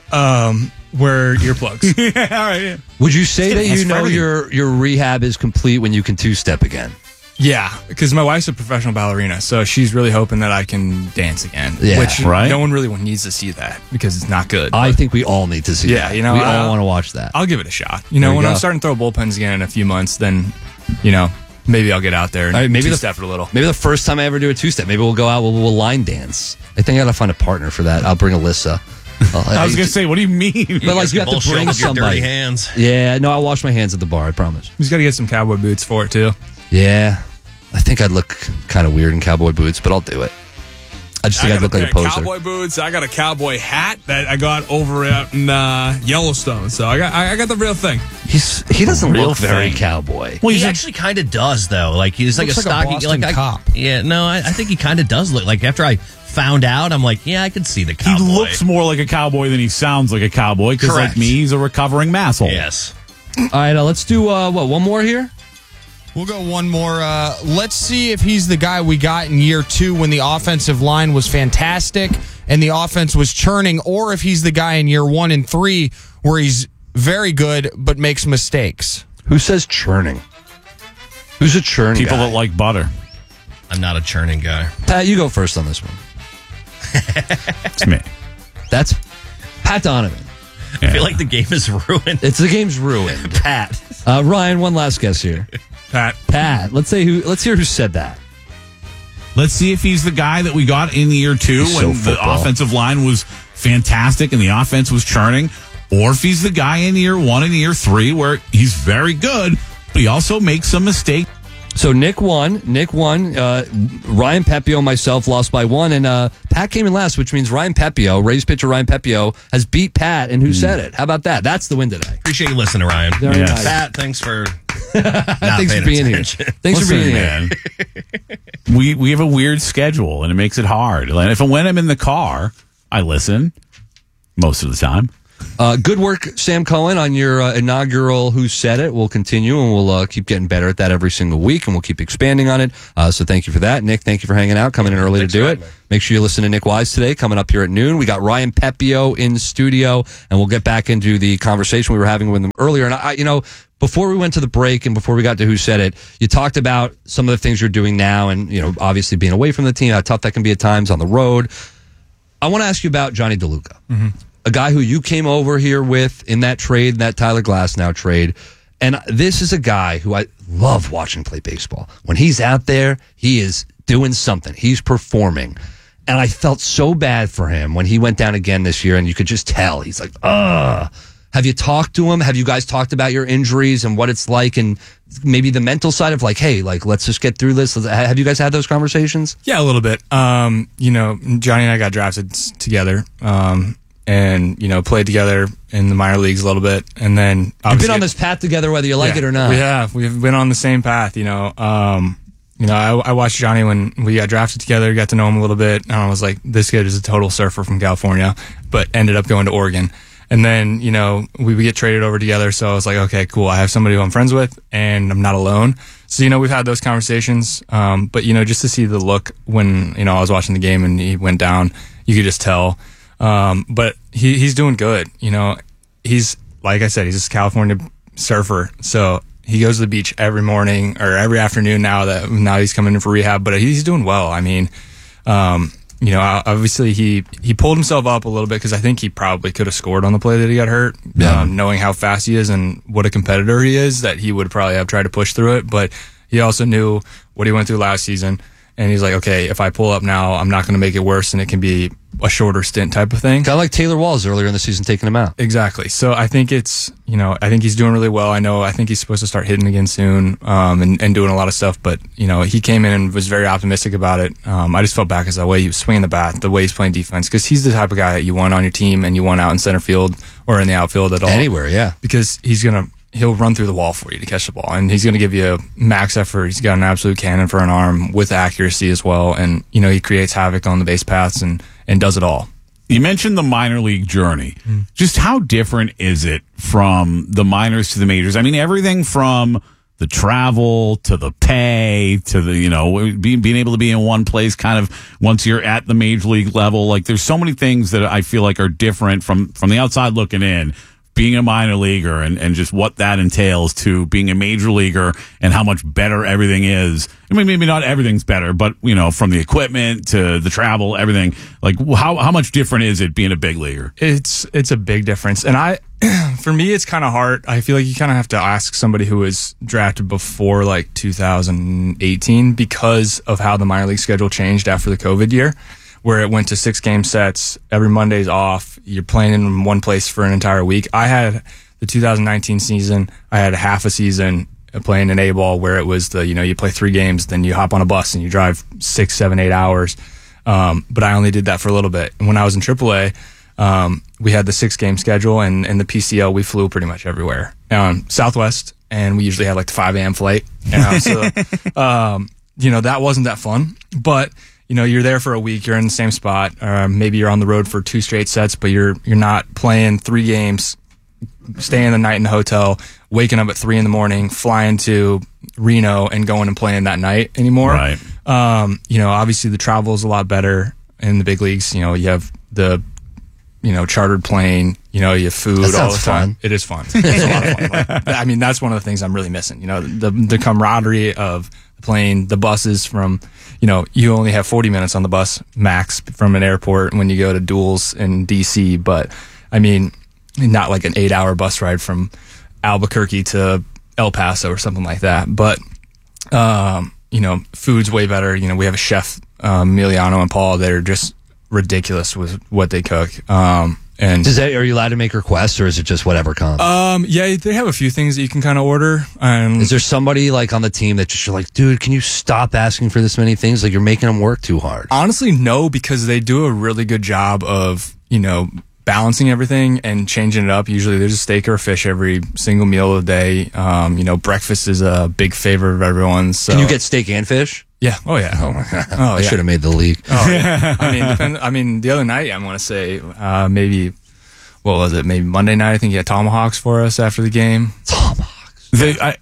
Wear earplugs. Yeah, all right. Yeah. Would you say that That's you know funny. your rehab is complete when you can two-step again? Yeah, because my wife's a professional ballerina, so she's really hoping that I can dance again. Yeah, which right? no one really needs to see that because it's not good. I think we all need to see Yeah, that. you know, we all want to watch that. I'll give it a shot. There When you I'm go. starting to throw bullpens again in a few months, then maybe I'll get out there and All right, maybe two-step it a little. Maybe the first time I ever do a two-step, maybe we'll go out, we'll line dance. I think I got to find a partner for that. I'll bring Alyssa. I was going to say, what do you mean? But like you have to bring somebody. Dirty hands. Yeah, no, I'll wash my hands at the bar. I promise. He's got to get some cowboy boots for it too. Yeah, I think I'd look kind of weird in cowboy boots, but I'll do it. I just think I'd look like a poser. Cowboy boots. I got a cowboy hat that I got over out in Yellowstone. So I got the real thing. He doesn't Real look very thing. cowboy. Well, he actually kind of does, though. Like he's like a Looks like a stocky, Boston cop. Yeah, no, I think he kind of does look like. After I found out, I'm like, yeah, I could see the He cowboy. looks more like a cowboy than he sounds like a cowboy because, like Correct. me, he's a recovering masshole. Yes. All right, let's do one more here. We'll go one more. Let's see if he's the guy we got in year 2 when the offensive line was fantastic and the offense was churning, or if he's the guy in year 1 and 3 where he's very good but makes mistakes. Who says churning? Who's a churn People guy? that like butter. I'm not a churning guy. Pat, you go first on this one. It's me. That's Pat Donovan. I feel like the game is ruined. The game's ruined. Pat. Ryan, one last guess here. Pat. Let's hear who said that. Let's see if he's the guy that we got in year 2 He's when so the football. offensive line was fantastic and the offense was churning, or if he's the guy in year 1 and year 3 where he's very good, but he also makes some mistakes. So Nick won. Ryan Pepio, myself, lost by 1. And Pat came in last, which means Ryan Pepio, Rays pitcher Ryan Pepio, has beat Pat and Who Said It. How about that? That's the win today. Appreciate you listening, Ryan. Very nice. Pat, thanks for Thanks for being here. Thanks for being here. We have a weird schedule, and it makes it hard. And when I'm in the car, I listen most of the time. Good work, Sam Cohen, on your inaugural Who Said It. We'll continue, and we'll keep getting better at that every single week, and we'll keep expanding on it. So thank you for that. Nick, thank you for hanging out, coming in early to do it. Make sure you listen to Nick Wise today, coming up here at noon. We got Ryan Pepio in studio, and we'll get back into the conversation we were having with him earlier. And before we went to the break and before we got to Who Said It, you talked about some of the things you're doing now and, obviously being away from the team, how tough that can be at times on the road. I want to ask you about Johnny DeLuca, a guy who you came over here with in that trade, that Tyler Glasnow trade. And this is a guy who I love watching play baseball. When he's out there, he is doing something. He's performing. And I felt so bad for him when he went down again this year, and you could just tell. He's like, ugh. Have you talked to him? Have you guys talked about your injuries and what it's like, and maybe the mental side of let's just get through this? Have you guys had those conversations? Yeah, a little bit. Johnny and I got drafted together, and played together in the minor leagues a little bit, and then you've been on this path together, whether you like it or not. We have. We've been on the same path. I watched Johnny when we got drafted together, got to know him a little bit, and I was like, this kid is a total surfer from California, but ended up going to Oregon. And then, we would get traded over together. So I was like, okay, cool. I have somebody who I'm friends with and I'm not alone. So, we've had those conversations. But, just to see the look when, I was watching the game and he went down, you could just tell. But he's doing good. He's, like I said, he's a California surfer. So he goes to the beach every morning or every afternoon now he's coming in for rehab, but he's doing well. I mean, obviously he pulled himself up a little bit because I think he probably could have scored on the play that he got hurt. Yeah. Knowing how fast he is and what a competitor he is, that he would probably have tried to push through it. But he also knew what he went through last season. And he's like, okay, if I pull up now, I'm not going to make it worse, and it can be a shorter stint type of thing. Kind of like Taylor Walls earlier in the season, taking him out. Exactly. So I think I think he's doing really well. I think he's supposed to start hitting again soon, and doing a lot of stuff. But, he came in and was very optimistic about it. I just felt bad because the way he was swinging the bat, the way he's playing defense, because he's the type of guy that you want on your team and you want out in center field or in the outfield at all. Anywhere, yeah. Because he'll run through the wall for you to catch the ball, and he's going to give you a max effort. He's got an absolute cannon for an arm with accuracy as well, and he creates havoc on the base paths and does it all. You mentioned the minor league journey. Just how different is it from the minors to the majors? I mean, everything from the travel to the pay to the being able to be in one place kind of once you're at the major league level. Like, there's so many things that I feel like are different from the outside looking in, being a minor leaguer and just what that entails to being a major leaguer and how much better everything is. I mean, maybe not everything's better, but from the equipment to the travel, everything, like how much different is it being a big leaguer? It's a big difference. And for me, it's kind of hard. I feel like you kind of have to ask somebody who was drafted before 2018 because of how the minor league schedule changed after the COVID year, where it went to 6-game sets. Every Monday's off. You're playing in one place for an entire week. I had the 2019 season. I had half a season playing in A-ball where it was you play 3 games, then you hop on a bus and you drive 6, 7, 8 hours. But I only did that for a little bit. And when I was in AAA, we had the 6-game schedule, and in the PCL, we flew pretty much everywhere. Southwest, and we usually had the 5 a.m. flight. That wasn't that fun. But you're there for a week, you're in the same spot, maybe you're on the road for 2 straight sets, but you're not playing 3 games, staying the night in the hotel, waking up at 3 a.m, flying to Reno and going and playing that night anymore. Right. Obviously the travel is a lot better in the big leagues. You have the, chartered plane, you have food all the time. Fun. It is fun. It's a lot of fun. That's one of the things I'm really missing. The camaraderie of the plane, the buses from, you only have 40 minutes on the bus max from an airport when you go to duels in DC, but I mean, not like an 8-hour bus ride from Albuquerque to El Paso or something like that. But, food's way better. We have a chef, Emiliano and Paul, that are just ridiculous with what they cook. And And are you allowed to make requests, or is it just whatever comes? Yeah, they have a few things that you can kind of order. Is there somebody like on the team that just you're like, dude, can you stop asking for this many things? Like, you're making them work too hard. Honestly, no, because they do a really good job of, balancing everything and changing it up. Usually there's a steak or a fish every single meal of the day. Breakfast is a big favorite of everyone's. So. Can you get steak and fish? Yeah. Oh, yeah. Oh, my God. I should have made the league. Oh, yeah. The other night, I'm going to say, maybe, what was it? Maybe Monday night, I think he had tomahawks for us after the game. Tomahawks.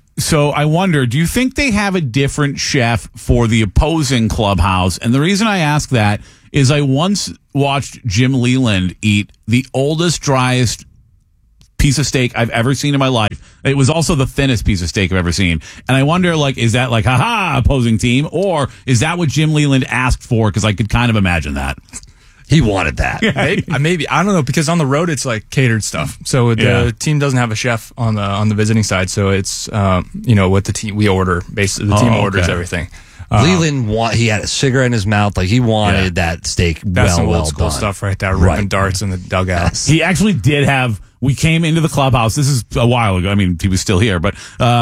So I wonder, do you think they have a different chef for the opposing clubhouse? And the reason I ask that is I once watched Jim Leland eat the oldest, driest piece of steak I've ever seen in my life. It was also the thinnest piece of steak I've ever seen. And I wonder, is that haha, opposing team? Or is that what Jim Leland asked for? Because I could kind of imagine that. He wanted that. Maybe. I don't know, because on the road, it's catered stuff. So the team doesn't have a chef on the visiting side. So it's, what the team, we order, basically, the team orders everything. Leland he had a cigarette in his mouth, he wanted that steak. That's some old school done. stuff right there, ripping darts in the dugout. Yes. He actually did have. We came into the clubhouse. This is a while ago. I mean, he was still here, but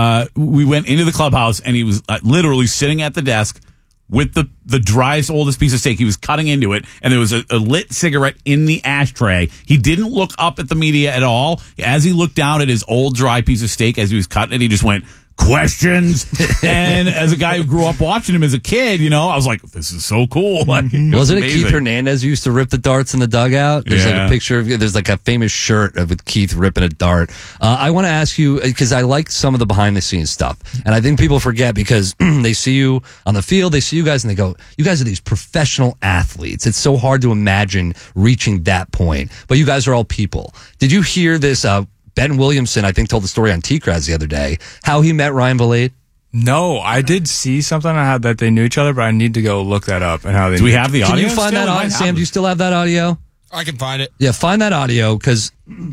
we went into the clubhouse and he was literally sitting at the desk with the driest, oldest piece of steak. He was cutting into it, and there was a lit cigarette in the ashtray. He didn't look up at the media at all. As he looked down at his old, dry piece of steak as he was cutting it, he just went, questions. And as a guy who grew up watching him as a kid, I was like, this is so cool. Wasn't it Keith Hernandez who used to rip the darts in the dugout? There's a picture there's a famous shirt with Keith ripping a dart. I want to ask you, because I like some of the behind the scenes stuff. And I think people forget because they see you on the field, they see you guys and they go, you guys are these professional athletes. It's so hard to imagine reaching that point. But you guys are all people. Did you hear this? Ben Williamson, I think, told the story on T-Kraz the other day, how he met Ryan Valade. No, I did see something that they knew each other, but I need to go look that up and how they. Do we have the audio? Can you find that audio? Sam, do you still have that audio? I can find it. Yeah, find that audio, because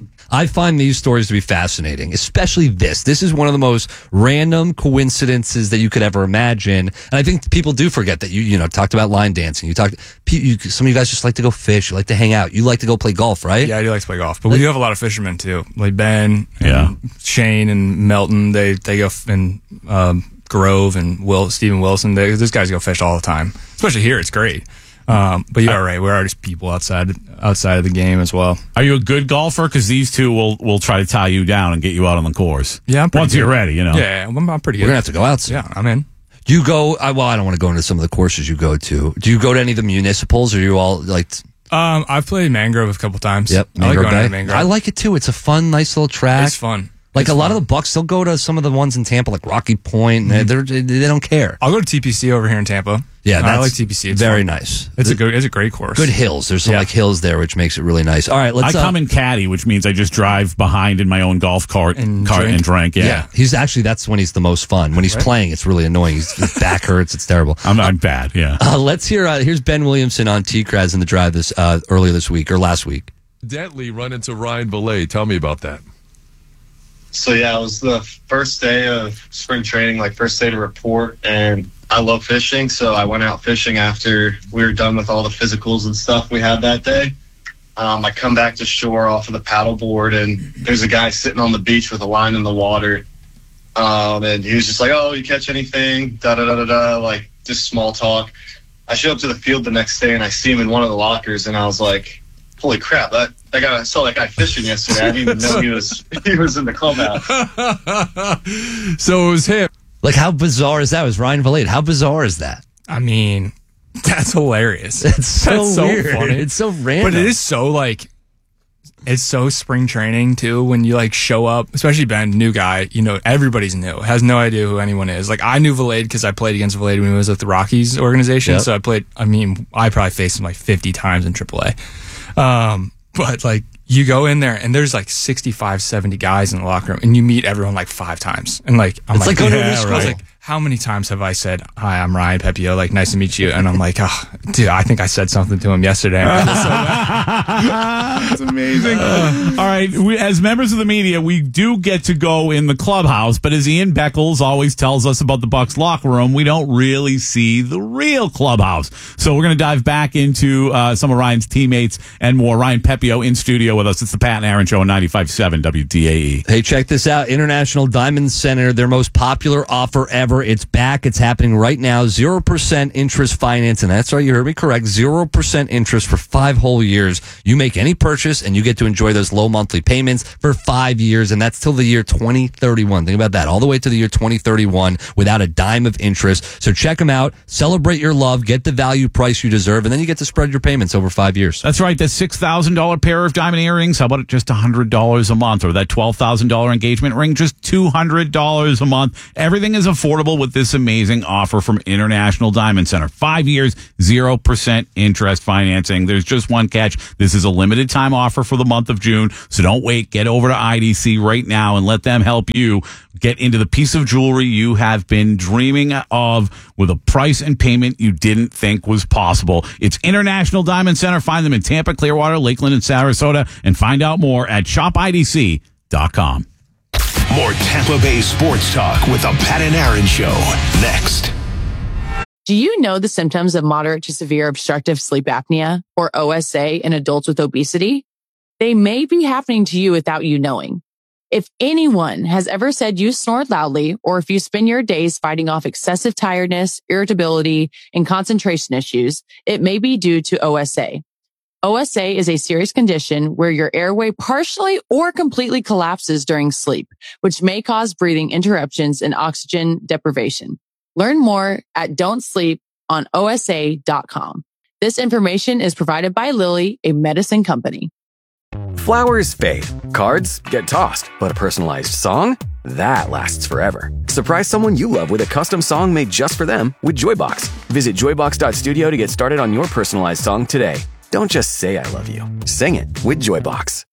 I find these stories to be fascinating, especially this. This is one of the most random coincidences that you could ever imagine. And I think people do forget that you talked about line dancing. Some of you guys just like to go fish. You like to hang out. You like to go play golf, right? Yeah, I do like to play golf. But we do have a lot of fishermen too. Like Ben, and Shane and Melton. They go and Grove and Stephen Wilson. Those guys go fish all the time. Especially here, it's great. But you're right. We're just people outside of the game as well. Are you a good golfer? Because these two will try to tie you down and get you out on the course. Yeah, I'm pretty once good. You're ready, Yeah, I'm pretty good. We're gonna have to go out. Yeah, I'm in. Do you go? I don't want to go into some of the courses you go to. Do you go to any of the municipals, or are you all like? I've played Mangrove a couple times. Yep, I like going Bay. to Mangrove. I like it too. It's a fun, nice little track. It's fun. Like a lot of the Bucks, they'll go to some of the ones in Tampa, like Rocky Point. And they don't care. I'll go to TPC over here in Tampa. Yeah, I like TPC. It's very fun. nice. It's a great course. Good hills. There's some hills there, which makes it really nice. All right, let's. I come in caddy, which means I just drive behind in my own golf cart and drink. Yeah. That's when he's the most fun. When he's playing, it's really annoying. His back hurts. It's terrible. I'm bad. Yeah. Let's hear. Here's Ben Williamson on T-Kraz in the drive earlier this week or last week. Dentley run into Ryan Valade. Tell me about that. So yeah, it was the first day of spring training, first day to report, and I love fishing, so I went out fishing after we were done with all the physicals and stuff we had that day. I come back to shore off of the paddleboard, and there's a guy sitting on the beach with a line in the water, and he was just like, "Oh, you catch anything?" Just small talk. I show up to the field the next day, and I see him in one of the lockers, and I was like, holy crap, I saw that guy fishing yesterday. I didn't even know he was in the clubhouse. So it was him. How bizarre is that? It was Ryan Valade. How bizarre is that? I mean, that's hilarious. It's so weird. Funny. It's so random. But it is so it's so spring training too when you show up, especially Ben, new guy, everybody's new, has no idea who anyone is. I knew Valade because I played against Valade when he was with the Rockies organization. Yep. So I probably faced him 50 times in AAA. But you go in there and there's 65, 70 guys in the locker room and you meet everyone 5 times. And I'm it's like going to a new school. Right. how many times have I said, "Hi, I'm Ryan Pepio, like, nice to meet you," and I'm like, "Oh, dude, I think I said something to him yesterday." That's amazing. All right, as members of the media, we do get to go in the clubhouse, but as Ian Beckles always tells us about the Bucs locker room, we don't really see the real clubhouse. So we're going to dive back into some of Ryan's teammates and more. Ryan Pepio in studio with us. It's the Pat and Aaron Show on 95.7 WDAE. Hey, check this out. International Diamond Center, their most popular offer ever. It's back. It's happening right now. 0% interest financing. That's right. You heard me correct. 0% interest for 5 whole years. You make any purchase and you get to enjoy those low monthly payments for 5 years. And that's till the year 2031. Think about that. All the way to the year 2031 without a dime of interest. So check them out. Celebrate your love. Get the value price you deserve. And then you get to spread your payments over 5 years. That's right. That $6,000 pair of diamond earrings. How about just $100 a month? Or that $12,000 engagement ring? Just $200 a month. Everything is affordable with this amazing offer from International Diamond Center. 5 years, 0% interest financing. There's just one catch. This is a limited time offer for the month of June. So don't wait. Get over to IDC right now and let them help you get into the piece of jewelry you have been dreaming of with a price and payment you didn't think was possible. It's International Diamond Center. Find them in Tampa, Clearwater, Lakeland, and Sarasota, and find out more at shopidc.com. More Tampa Bay sports talk with the Pat and Aaron Show next. Do you know the symptoms of moderate to severe obstructive sleep apnea, or OSA, in adults with obesity? They may be happening to you without you knowing. If anyone has ever said you snored loudly, or if you spend your days fighting off excessive tiredness, irritability, and concentration issues, it may be due to OSA. OSA is a serious condition where your airway partially or completely collapses during sleep, which may cause breathing interruptions and oxygen deprivation. Learn more at don'tsleeponosa.com. This information is provided by Lilly, a medicine company. Flowers fade, cards get tossed, but a personalized song? That lasts forever. Surprise someone you love with a custom song made just for them with Joybox. Visit joybox.studio to get started on your personalized song today. Don't just say I love you. Sing it with Joybox.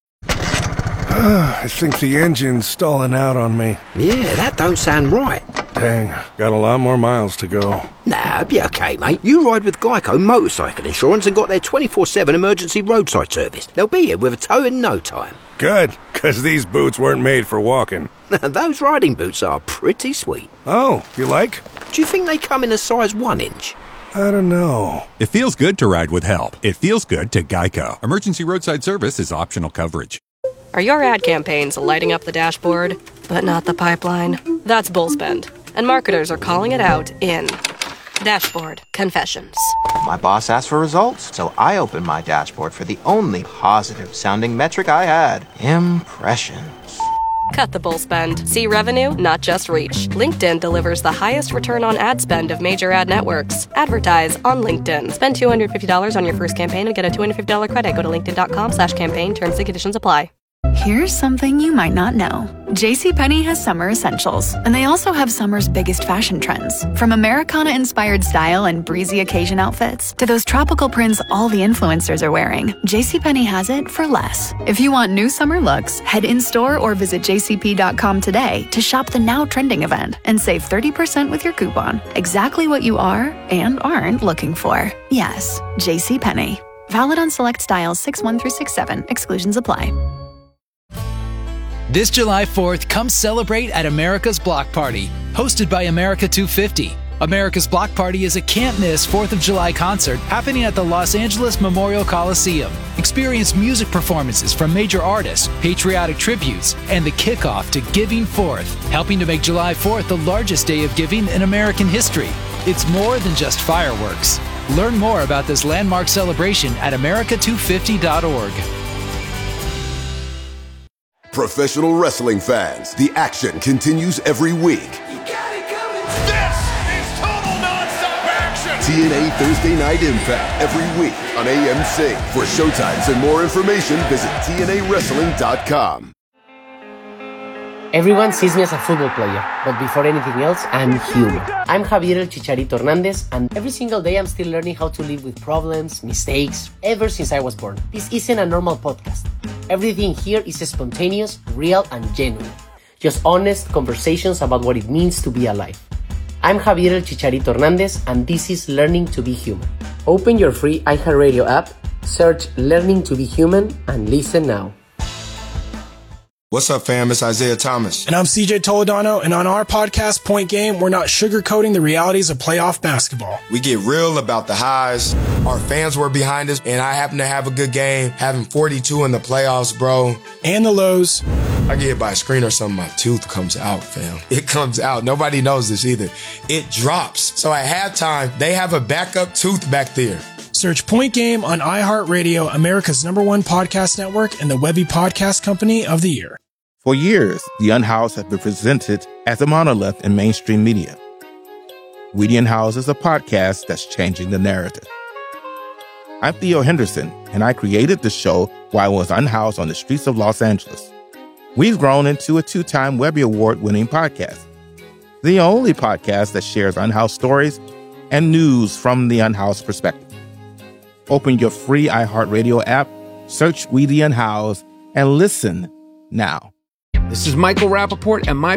I think the engine's stalling out on me. Yeah, that don't sound right. Dang, got a lot more miles to go. Nah, be okay, mate. You ride with Geico Motorcycle Insurance and got their 24/7 emergency roadside service. They'll be here with a tow in no time. Good, because these boots weren't made for walking. Those riding boots are pretty sweet. Oh, you like? Do you think they come in a size 1 inch? I don't know. It feels good to ride with help. It feels good to Geico. Emergency roadside service is optional coverage. Are your ad campaigns lighting up the dashboard, but not the pipeline? That's Bullspend, and marketers are calling it out in Dashboard Confessions. My boss asked for results, so I opened my dashboard for the only positive-sounding metric I had: impressions. Cut the bull spend. See revenue, not just reach. LinkedIn delivers the highest return on ad spend of major ad networks. Advertise on LinkedIn. Spend $250 on your first campaign and get a $250 credit. Go to linkedin.com/campaign. Terms and conditions apply. Here's something you might not know. JCPenney has summer essentials, and they also have summer's biggest fashion trends. From Americana-inspired style and breezy occasion outfits to those tropical prints all the influencers are wearing, JCPenney has it for less. If you want new summer looks, head in-store or visit jcp.com today to shop the now trending event and save 30% with your coupon. Exactly what you are and aren't looking for. Yes, JCPenney. Valid on select styles 6/1 through 6/7. Exclusions apply. This July 4th, come celebrate at America's Block Party, hosted by America 250. America's Block Party is a can't-miss 4th of July concert happening at the Los Angeles Memorial Coliseum. Experience music performances from major artists, patriotic tributes, and the kickoff to Giving Forth, helping to make July 4th the largest day of giving in American history. It's more than just fireworks. Learn more about this landmark celebration at america250.org. Professional wrestling fans, the action continues every week. This is total non-stop action! TNA Thursday Night Impact every week on AMC. For showtimes and more information, visit TNAWrestling.com. Everyone sees me as a football player, but before anything else, I'm human. I'm Javier El Chicharito Hernandez, and every single day I'm still learning how to live with problems, mistakes, ever since I was born. This isn't a normal podcast. Everything here is spontaneous, real, and genuine. Just honest conversations about what it means to be alive. I'm Javier El Chicharito Hernandez, and this is Learning to Be Human. Open your free iHeartRadio app, search Learning to Be Human, and listen now. What's up, fam? It's Isaiah Thomas. And I'm CJ Toledano, and on our podcast, Point Game, we're not sugarcoating the realities of playoff basketball. We get real about the highs. Our fans were behind us, and I happen to have a good game, having 42 in the playoffs, bro. And the lows. I get hit by a screen or something, my tooth comes out, fam. It comes out. Nobody knows this either. It drops. So at halftime, they have a backup tooth back there. Search Point Game on iHeartRadio, America's #1 podcast network, and the Webby Podcast Company of the Year. For years, The Unhoused has been presented as a monolith in mainstream media. We The Unhoused is a podcast that's changing the narrative. I'm Theo Henderson, and I created the show while I was unhoused on the streets of Los Angeles. We've grown into a 2-time Webby Award-winning podcast, the only podcast that shares unhoused stories and news from the unhoused perspective. Open your free iHeartRadio app, search We The Unhoused, and listen now. This is Michael Rappaport, and my